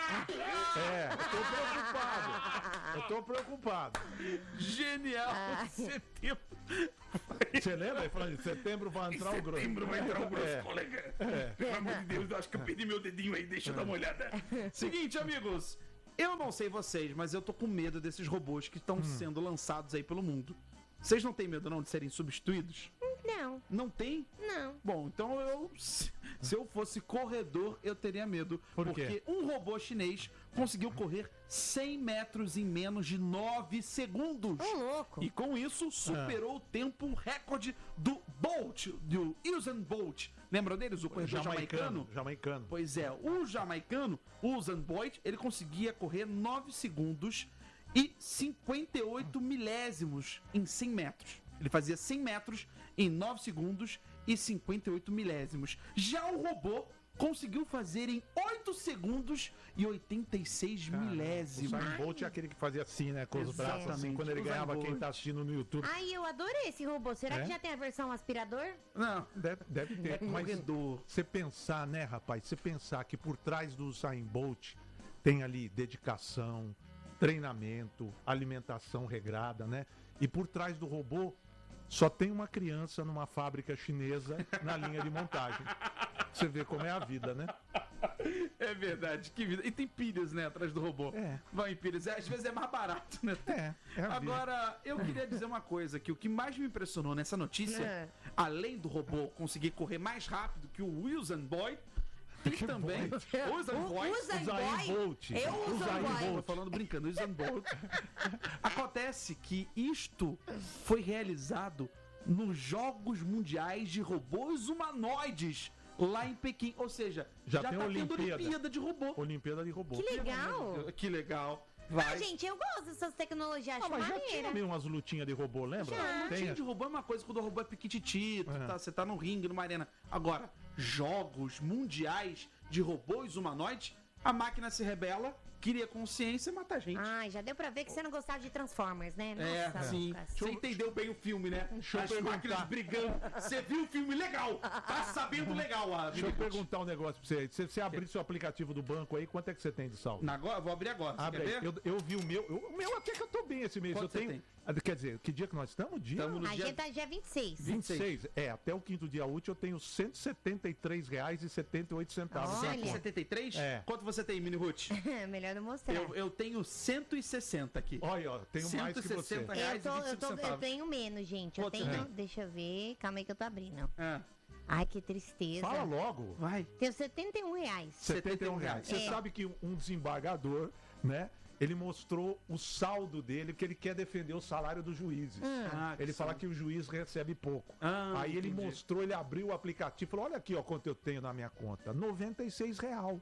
É, eu tô preocupado. Eu tô preocupado. Genial! Setembro. Você lembra? Ele falou, em setembro vai entrar o grosso. Setembro vai entrar o grosso, É. colega. É. Pelo amor de Deus, eu acho que eu perdi meu dedinho aí, deixa eu dar uma olhada. Seguinte, amigos. Eu não sei vocês, mas eu tô com medo desses robôs que estão sendo lançados aí pelo mundo. Vocês não têm medo, não, de serem substituídos? Não, Não tem? não. Bom, então eu. Se se eu fosse corredor, eu teria medo. Por porque quê? um robô chinês conseguiu correr cem metros em menos de nove segundos. Ô, louco. E com isso, superou o tempo recorde do Bolt, do Usain Bolt. Lembram deles? O corredor jamaicano? Jamaicano. Jamaicano. Pois é, o jamaicano, o Usain Bolt, ele conseguia correr nove segundos e cinquenta e oito milésimos em cem metros. Ele fazia cem metros em nove segundos e cinquenta e oito milésimos. Já o robô conseguiu fazer em oito segundos e oitenta e seis O milésimos. Usain Bolt é aquele que fazia assim, né? Com os braços assim, Exatamente, quando ele Usain ganhava quem Bolt. tá assistindo no YouTube. Ai, eu adorei esse robô. Será É? que já tem a versão aspirador? Não, Deve, deve ter, mas corredor. você pensar, né, rapaz? Você pensar que por trás do Usain Bolt tem ali dedicação, treinamento, alimentação regrada, né? E por trás do robô só tem uma criança numa fábrica chinesa na linha de montagem. Você vê como é a vida, né? É verdade, que vida. E tem pilhas, né, atrás do robô. É. Vai em pilhas. Às vezes é mais barato, né? É, é a vida. Agora, eu queria dizer uma coisa, que o que mais me impressionou nessa notícia, É. além do robô conseguir correr mais rápido que o Usain Bolt, tem Que também Bolt? Usain O- Bolt. Usain Usain Boy? Bolt. Eu uso Usain Boy. Tô falando brincando, Usain Bolt. Acontece que isto foi realizado nos Jogos Mundiais de Robôs Humanoides, lá em Pequim. Ou seja, Já já, tem tá tendo Olimpíada. Olimpíada de robô. Olimpíada de robô. Que legal. Que legal. Ah, Vai. gente, eu gosto dessas tecnologias, Ah, acho mas já tinha maneira. meio umas lutinhas de robô, lembra? Já. Lutinha Tem. de robô é uma coisa quando o robô é piquititito, É. tá, você tá num ringue, numa arena. Agora, jogos mundiais de robôs humanoides, a máquina se rebela, cria consciência e mata a gente. Ai, já deu pra ver que você não gostava de Transformers, né? É, Nossa, sim. Lucas. Você entendeu bem o filme, né? eu As perguntar. máquinas brigando. Você viu o filme legal. Tá sabendo legal, a Deixa eu perguntar um negócio pra você aí. Se você abrir seu aplicativo do banco aí, quanto é que você tem de saldo? Na, agora, vou abrir agora. Você Abre quer aí. ver? Eu, eu vi o meu. eu- o meu até que eu tô bem esse mês. Quanto eu você tenho. Ah, Quer dizer, que dia que nós estamos? Dia Tamo no A dia- gente tá dia vinte e seis. vinte e seis. É, até o quinto dia útil eu tenho cento e setenta e três reais e setenta e oito centavos. na Olha. conta. setenta e três? É. Quanto você tem, Mini Ruth? Melhor não mostrar. eu, eu tenho cento e sessenta aqui. Olha, ó, tenho mais que você. cento e sessenta Eu, reais tô- e eu, vinte e cinco tô- eu centavos. tenho menos, gente. Eu Quanto você tenho. tem? Deixa eu ver. Calma aí que eu tô abrindo. Ah, Ai, que tristeza. Fala logo. vai. Tenho setenta e um reais. setenta e um reais. Você É. sabe que um desembargador, né? Ele mostrou o saldo dele, que ele quer defender o salário dos juízes. Ah, que Ele fala saldo. que o juiz recebe pouco. Ah, Aí ele entendi. mostrou, ele abriu o aplicativo e falou: olha aqui, ó, quanto eu tenho na minha conta. noventa e seis real.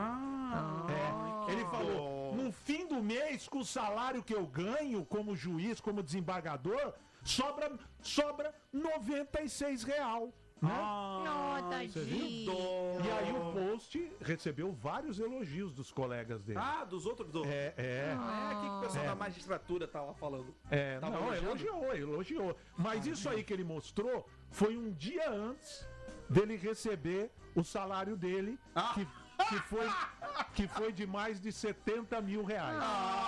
Ah, É. Ele falou: no fim do mês, com o salário que eu ganho como juiz, como desembargador, sobra, sobra noventa e seis real. Né? Ah, Não, você tadinho. viu? Dó. E aí o post recebeu vários elogios dos colegas dele. Ah, dos outros do. É, é. Ah, é, o que, que o pessoal É. da magistratura tá lá falando? É, Tava não, elogiando? elogiou, elogiou. Mas isso aí que ele mostrou foi um dia antes dele receber o salário dele, Ah. que, que, foi, que foi de mais de setenta mil reais.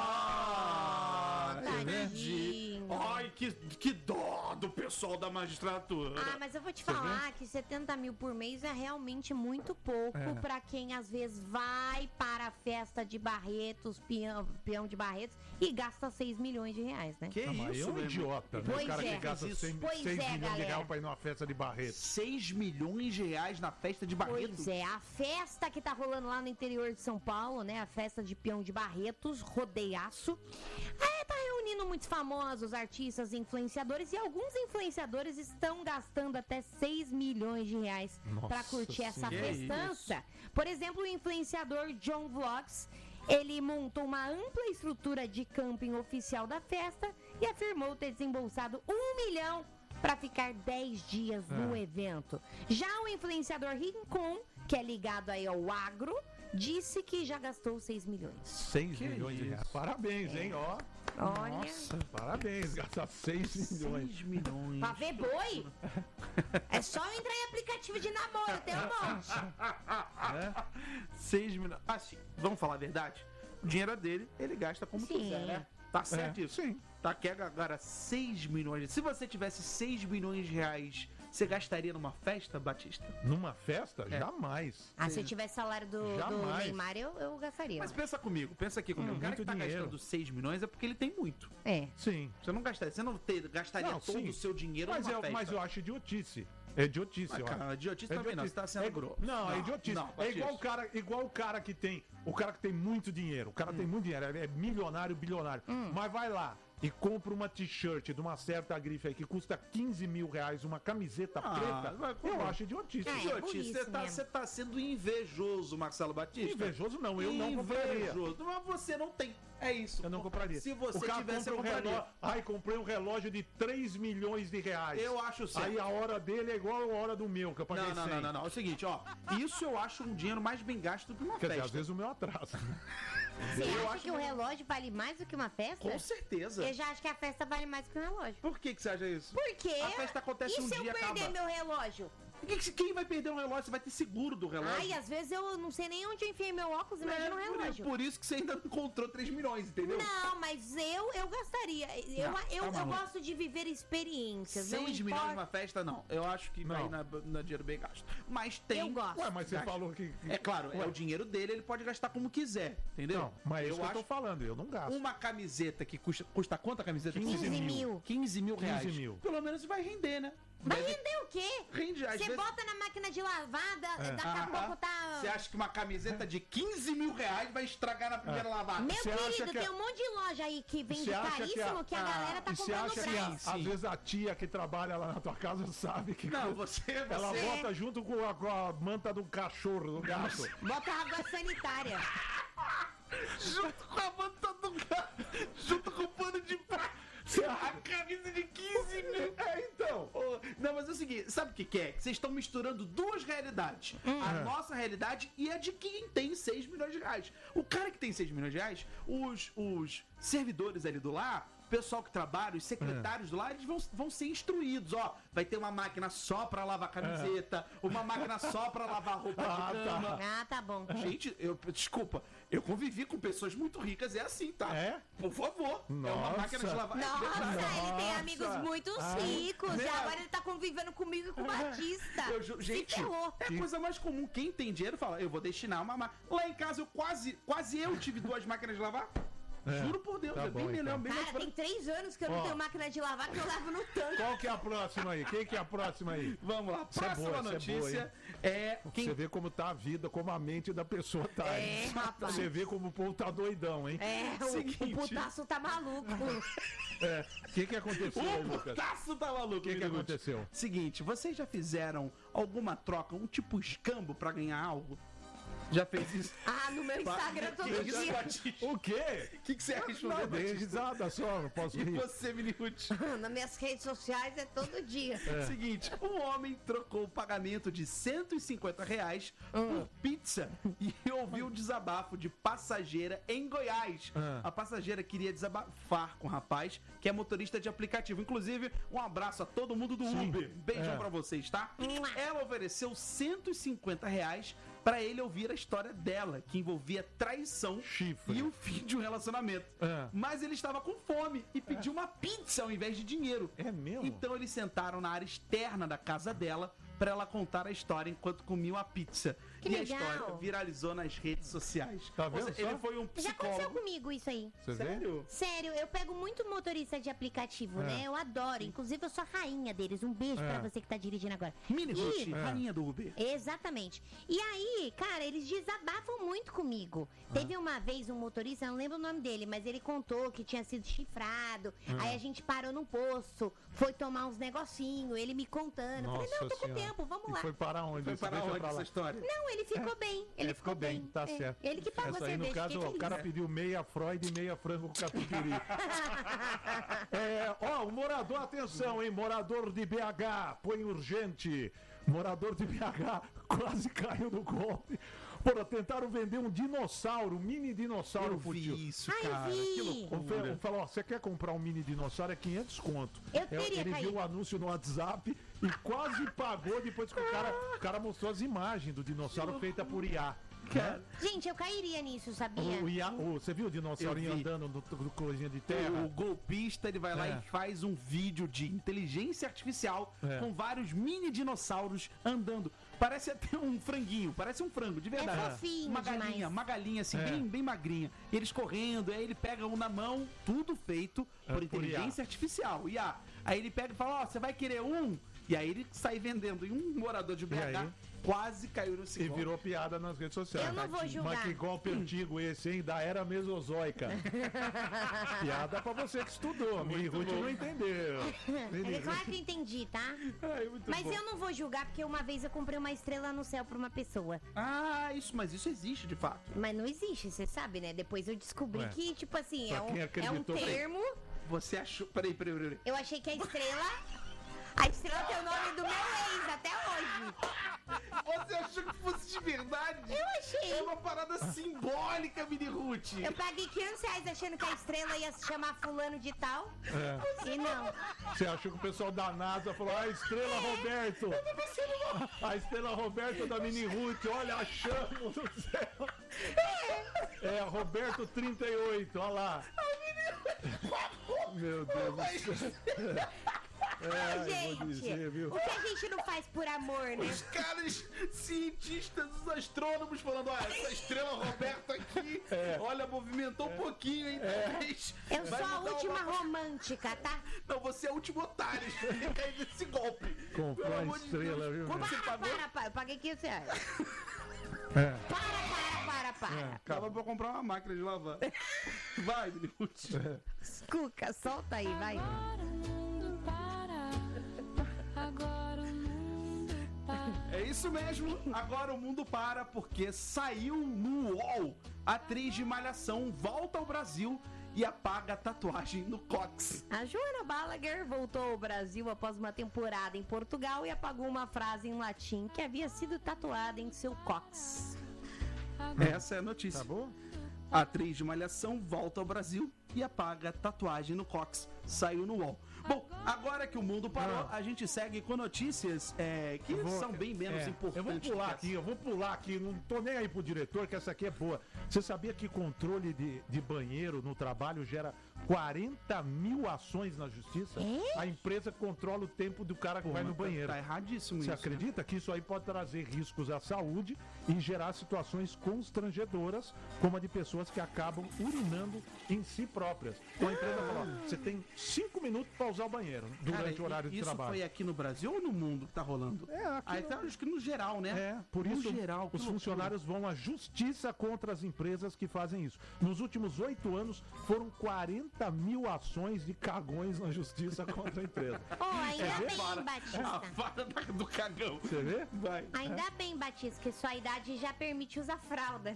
Ah, tadinho. Ai, que, que dó do pessoal da magistratura. Ah, mas eu vou te Você falar que setenta mil por mês é realmente muito pouco É. pra quem às vezes vai para a festa de Barretos, peão, peão de Barretos, e gasta seis milhões de reais, né? Que Não, mas isso, é um meu irmão? idiota, né? Pois O cara é. que gasta Isso. seis Pois milhões é, de galera. reais pra ir numa festa de Barreto. seis milhões de reais na festa de Barreto. Pois é, a festa que tá rolando lá no interior de São Paulo, né? A festa de peão de Barretos, rodeiaço. É, tá reunindo muitos famosos, artistas, influenciadores, e alguns influenciadores estão gastando até seis milhões de reais Nossa pra curtir essa senhora. festança. Por exemplo, o influenciador John Vlogs, ele montou uma ampla estrutura de camping oficial da festa e afirmou ter desembolsado um milhão para ficar dez dias no É. evento. Já o influenciador Rincon, que é ligado aí ao agro, disse que já gastou seis milhões. seis Que milhões de isso? reais. Parabéns, hein? Ó. Olha. Nossa, parabéns. Gastar seis milhões. seis milhões. Pra ver boi? É só eu entrar em aplicativo de namoro, tem um monte. seis milhões. Assim, vamos falar a verdade? O dinheiro é dele, ele gasta como Sim. quiser, né? Tá certo É, isso? sim. Tá, que agora seis milhões. Se você tivesse seis milhões de reais, você gastaria numa festa, Batista? Numa festa? É. Jamais. Ah, se eu tivesse salário do, do Jamais. Neymar, eu, eu gastaria. Mas pensa comigo, pensa aqui comigo. Hum, o cara que muito tá dinheiro. gastando seis milhões é porque ele tem muito. É. Sim. Você não gastaria, você não ter, gastaria Não, todo sim. o seu dinheiro Mas numa eu, festa. mas eu acho idiotice. É idiotice, Mas, eu cara, acho. idiotice É também não, idiotice. você tá sendo É- grosso. Não, é Não, idiotice. não, é igual o Batista. cara, igual o cara que tem, o cara que tem muito dinheiro. O cara tem muito dinheiro, ele é milionário, bilionário. Mas vai lá e compra uma t-shirt de uma certa grife aí que custa quinze mil reais, uma camiseta Ah, preta. vai, Eu vai. acho idiotice. É, Idiotice, burrice você tá, mesmo. você tá sendo invejoso, Marcelo Batista. Invejoso não, eu não compraria. Invejoso. Mas você não tem. É isso. Eu não compraria. Se você o cara tivesse, compra eu um compraria. relógio. Ai, comprei um relógio de três milhões de reais. Eu acho certo. Aí a hora dele é igual a hora do meu, que eu paguei Não, não, cem. não, não, não. É o seguinte, ó. Isso eu acho um dinheiro mais bem gasto do que uma Quer dizer, festa. às vezes o meu atrasa. Você Eu acha acho que o relógio vale mais do que uma festa? Com certeza. Eu já acho que a festa vale mais do que o relógio. Por que, que você acha isso? Por quê? A festa acontece e um se dia eu perder acaba. meu relógio? Que que- Quem vai perder um relógio? Você vai ter seguro do relógio. Ai, às vezes eu não sei nem onde eu enfiei meu óculos, É, imagina um por, relógio. por isso que você ainda não encontrou três milhões, entendeu? Não, mas eu, eu gastaria. Eu, Não, eu, tá eu maluco. gosto de viver experiências. não seis milhões importa- numa festa, não. Eu acho que vai Não. na, na dinheiro bem gasto. Mas tem. Eu gosto. Ué, mas você Gasta. falou que. que- É claro, é Ué. o dinheiro dele, ele pode gastar como quiser, entendeu? Não, mas é isso eu que eu acho tô falando, eu não gasto. uma camiseta que custa, custa quanto a camiseta? quinze mil. quinze mil reais. quinze mil. Pelo menos vai render, né? Vai Deve- render o quê? Rende, às Você vezes- bota na máquina de lavada, É. daqui a Ah, pouco tá. Você acha que uma camiseta de quinze mil reais vai estragar na primeira lavada? Meu Você acha querido, que a- tem um monte de loja aí que vende Você acha que caríssimo a- que a, galera tá E você comprando acha que grátis. a- Sim, às sim. vezes a tia que trabalha lá na tua casa sabe que Não, você, ela você- bota junto com a, com a manta do cachorro, do gato. Bota água sanitária. junto com a manta do gato, junto com o pano de prato. A camisa de quinze mil. É, então. Ô, Não, mas é o seguinte, sabe o que, que é? Que vocês estão misturando duas realidades. A nossa realidade e a de quem tem seis milhões de reais. O cara que tem seis milhões de reais, os, os servidores ali do lar, o pessoal que trabalha, os secretários do lar, eles vão, vão ser instruídos. Ó, vai ter uma máquina só pra lavar camiseta, uma máquina só pra lavar roupa Ah, de tá. cama. Ah, tá bom. Gente, eu, desculpa, eu convivi com pessoas muito ricas, é assim, tá? É? Por favor. É uma Nossa. máquina de lavar. Nossa, É verdade. ele tem Nossa. amigos muito Ai. ricos. E Meu. agora ele tá convivendo comigo e com o Batista. Eu ju- Se gente, ferrou. é a coisa mais comum. Quem tem dinheiro fala, eu vou destinar uma máquina. Lá em casa, eu quase, quase eu tive duas máquinas de lavar. É, Juro por Deus, tá é bem bom, melhor, então. bem mais Cara, tem três anos que eu não Ó. tenho máquina de lavar que eu lavo no tanque. Qual que é a próxima aí? Quem que é a próxima aí? Vamos lá, Essa é próxima boa, essa é boa, notícia é, quem... Você vê como tá a vida, como a mente da pessoa tá. É, hein? rapaz. Você vê como o povo tá doidão, hein? É, o, Seguinte. o putaço tá maluco. É. O que que aconteceu aí, O Lucas? putaço tá maluco. O que que Minuto. aconteceu? Seguinte, vocês já fizeram alguma troca, um tipo escambo pra ganhar algo? Já fez isso? Ah, no meu Instagram todo Que isso, dia. Batista? O quê? O que, que você respondeu, Não, dei Batista? risada só, não posso E rir. você, Minute? Nas minhas redes sociais é todo dia. Seguinte, um homem trocou o pagamento de cento e cinquenta reais por pizza e ouviu o desabafo de passageira em Goiás. Ah. A passageira queria desabafar com o rapaz, que é motorista de aplicativo. Inclusive, um abraço a todo mundo do Sim. Uber. Beijão É. pra vocês, tá? Ela ofereceu cento e cinquenta reais pra ele ouvir a história dela, que envolvia traição Chifre. e o fim de um relacionamento. É. Mas ele estava com fome e pediu uma pizza ao invés de dinheiro. É mesmo? Então eles sentaram na área externa da casa dela pra ela contar a história enquanto comiam a pizza. Que e legal. a história viralizou nas redes sociais. Tá Ou vendo seja, só? ele foi um Já aconteceu psicólogo. comigo isso aí. Você vê? Sério? Sério, eu pego muito motorista de aplicativo, É. né? Eu adoro. Inclusive, eu sou a rainha deles. Um beijo É. pra você que tá dirigindo agora. Mini Ruth, E- rainha do Uber. Exatamente. E aí, cara, eles desabafam muito comigo. Teve uma vez um motorista, eu não lembro o nome dele, mas ele contou que tinha sido chifrado. Ah. Aí a gente parou num posto, foi tomar uns negocinhos, ele me contando. Eu falei, não, tô com Senhora. tempo, vamos E lá. foi para onde? Foi Isso? para Deixa onde pra lá. essa história? Não, ele ficou bem. Ele, Ele ficou bem, tá É, certo. Ele que pagou Essa a aí, no cerveja. caso, fiquei o cara feliz. pediu meia Freud e meia frango com catupiry. É, ó, o morador, atenção, hein? Morador de B H, põe urgente. Morador de B H quase caiu no golpe. Porra, tentaram vender um dinossauro, um mini dinossauro Eu pro vi tio. isso, Ai, cara. vi. Que O loucura. Fe- falou, ó, você quer comprar um mini dinossauro? É quinhentos conto. Eu É, teria Ele caído. viu o anúncio no WhatsApp e quase pagou depois que o cara, o cara mostrou as imagens do dinossauro feita por I A. Cara, Gente, eu cairia nisso, sabia? O I A o- você viu o dinossaurinho Eu vi. andando no, no coisinha de terra? o golpista ele vai lá É. e faz um vídeo de inteligência artificial É. com vários mini dinossauros andando. Parece até um franguinho, parece um frango, de verdade. É fofinho uma galinha, demais. uma galinha assim, É. bem, bem magrinha. Eles correndo, aí ele pega um na mão, tudo feito É, por por inteligência artificial. I A. Aí ele pega e fala, ó, você vai querer um? E aí ele sai vendendo. E um morador de B H aí? quase caiu no E segundo. virou piada nas redes sociais. Eu não vou julgar. Mas que golpe antigo esse, hein? Da era mesozoica. Piada pra você que estudou. A minha Ruth não entendeu. É claro que eu entendi, tá? Ai, muito Mas bom. eu não vou julgar porque uma vez eu comprei uma estrela no céu pra uma pessoa. Ah, isso, mas isso existe de fato. Mas não existe, você sabe, né? Depois eu descobri Ué. que, tipo assim, Pra é um, quem é um acreditou, peraí. termo. Você achou. Peraí, peraí, peraí. Eu achei que a estrela. A estrela tem o nome do meu ex até hoje. Você achou que fosse de verdade? Eu achei. É uma parada simbólica, Mini Ruth. Eu paguei quinhentos reais achando que a estrela ia se chamar fulano de tal. É. E não. Você achou que o pessoal da NASA falou, ah, Estrela Roberto. A Estrela Roberto da Mini Ruth, olha, achamos no céu. É, Roberto trinta e oito, olha lá. Meu Deus do céu. É, eu vou Gente, dizer, viu? o que a gente não faz por amor, né? Os caras cientistas, os astrônomos falando, olha, essa estrela Roberta aqui, É. olha, movimentou um pouquinho, hein? Mas Eu vai sou a mudar última uma- romântica, tá? Não, você é o último otário. Você caiu nesse golpe. Comprou Pelo a amor de estrela, Deus. viu? Quanto você Para, pagou? para, para. Eu paguei quinhentos reais. É. Para, para, para, para. Tava pra comprar uma máquina de lavar. Vai, Mini Ruth. Cuca, solta aí, vai. Agora o mundo para. Agora o mundo para. É isso mesmo, agora o mundo para porque saiu no U O L. A atriz de Malhação volta ao Brasil e apaga a tatuagem no cox. A Joana Balaguer voltou ao Brasil após uma temporada em Portugal e apagou uma frase em latim que havia sido tatuada em seu cox. Essa é a notícia. Tá bom? A atriz de Malhação volta ao Brasil e apaga a tatuagem no cox. Saiu no U O L. Bom, agora que o mundo parou, a gente segue com notícias é, que Eu vou- são bem menos é, importantes. Eu vou do pular que aqui, eu vou pular aqui. Não tô nem aí pro diretor, que essa aqui é boa. Você sabia que controle de, de banheiro no trabalho gera quarenta mil ações na justiça? É? A empresa controla o tempo do cara que Pô, vai no mas tá- banheiro. Tá erradíssimo Você isso. acredita que isso aí pode trazer riscos à saúde e gerar situações constrangedoras, como a de pessoas que acabam urinando em si próprias? Então a empresa fala, ó, você tem cinco minutos para usar o banheiro durante Cara, o horário de isso trabalho. foi aqui no Brasil ou no mundo que tá rolando? É, aqui Aí no- tá, acho que no geral, né? É, por no isso geral, que os loucura. funcionários vão à justiça contra as empresas que fazem isso. Nos últimos oito anos, foram quarenta mil ações de cagões na justiça contra a empresa. Oh, ainda É, bem, A Batista. vara da- do cagão. Você vê? Vai. Ainda bem, Batista, que sua idade já permite usar fralda.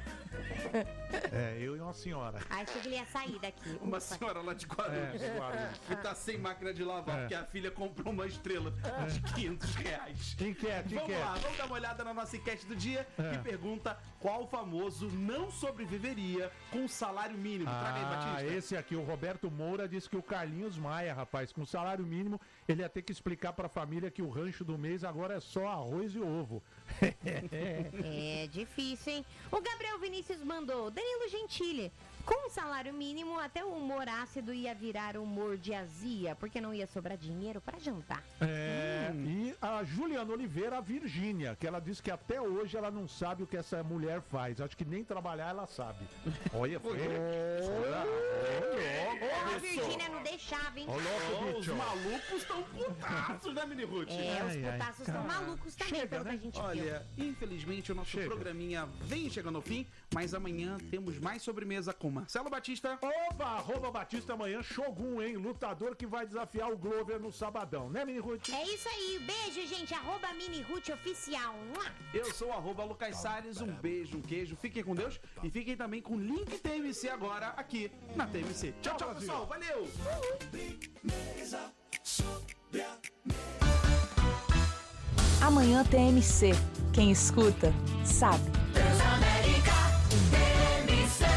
É, eu e uma senhora. Achei que ele ia sair daqui. Uma Ufa. senhora lá de É, Guarulhos de Guarulhos. que tá sem máquina de lavar, É. porque a filha comprou uma estrela de quinhentos reais. Enquete, Vamos enquete. lá, vamos dar uma olhada na nossa enquete do dia É. que pergunta qual famoso não sobreviveria com salário mínimo. Traga aí, Ah, Batista. esse aqui, o Roberto Moura, disse que o Carlinhos Maia, rapaz, com salário mínimo, ele ia ter que explicar pra família que o rancho do mês agora é só arroz e ovo. É difícil, hein? O Gabriel Vinícius mandou, Danilo Gentili, Com o salário mínimo, até o humor ácido ia virar humor de azia, porque não ia sobrar dinheiro para jantar. É, Hum. e a Juliana Oliveira, a Virgínia, que ela disse que até hoje ela não sabe o que essa mulher faz. Acho que nem trabalhar ela sabe. Olha, foi. Ô, a Virgínia não deixava, hein? Ô, louco, Os bicho. malucos estão putaços, né, Mini Ruth? É, os Ai, ai, putaços estão cara. malucos também, Chega, pelo né? que a gente viu. Olha, infelizmente o nosso Chega. programinha vem chegando ao fim, mas amanhã temos mais sobremesa com Marcelo Batista. Oba, arroba Batista amanhã, Shogun, hein? Lutador que vai desafiar o Glover no sabadão, né, Mini Ruth? É isso aí, beijo, gente. Arroba Mini Ruth Oficial. Mua! Eu sou o arroba Lucas Salles, um beijo, um queijo, fiquem com Deus e fiquem também com o link T M C agora aqui na T M C. Tchau, tchau, pessoal, valeu! Amanhã T M C. Quem escuta, sabe. Transamérica T M C.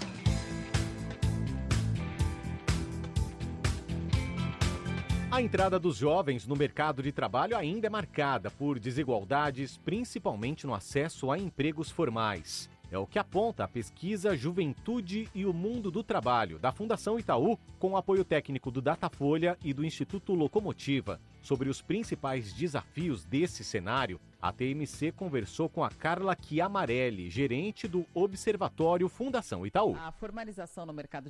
A entrada dos jovens no mercado de trabalho ainda é marcada por desigualdades, principalmente no acesso a empregos formais. É o que aponta a pesquisa Juventude e o Mundo do Trabalho, da Fundação Itaú, com o apoio técnico do Datafolha e do Instituto Locomotiva. Sobre os principais desafios desse cenário, a T M C conversou com a Carla Chiamarelli, gerente do Observatório Fundação Itaú. A formalização no mercado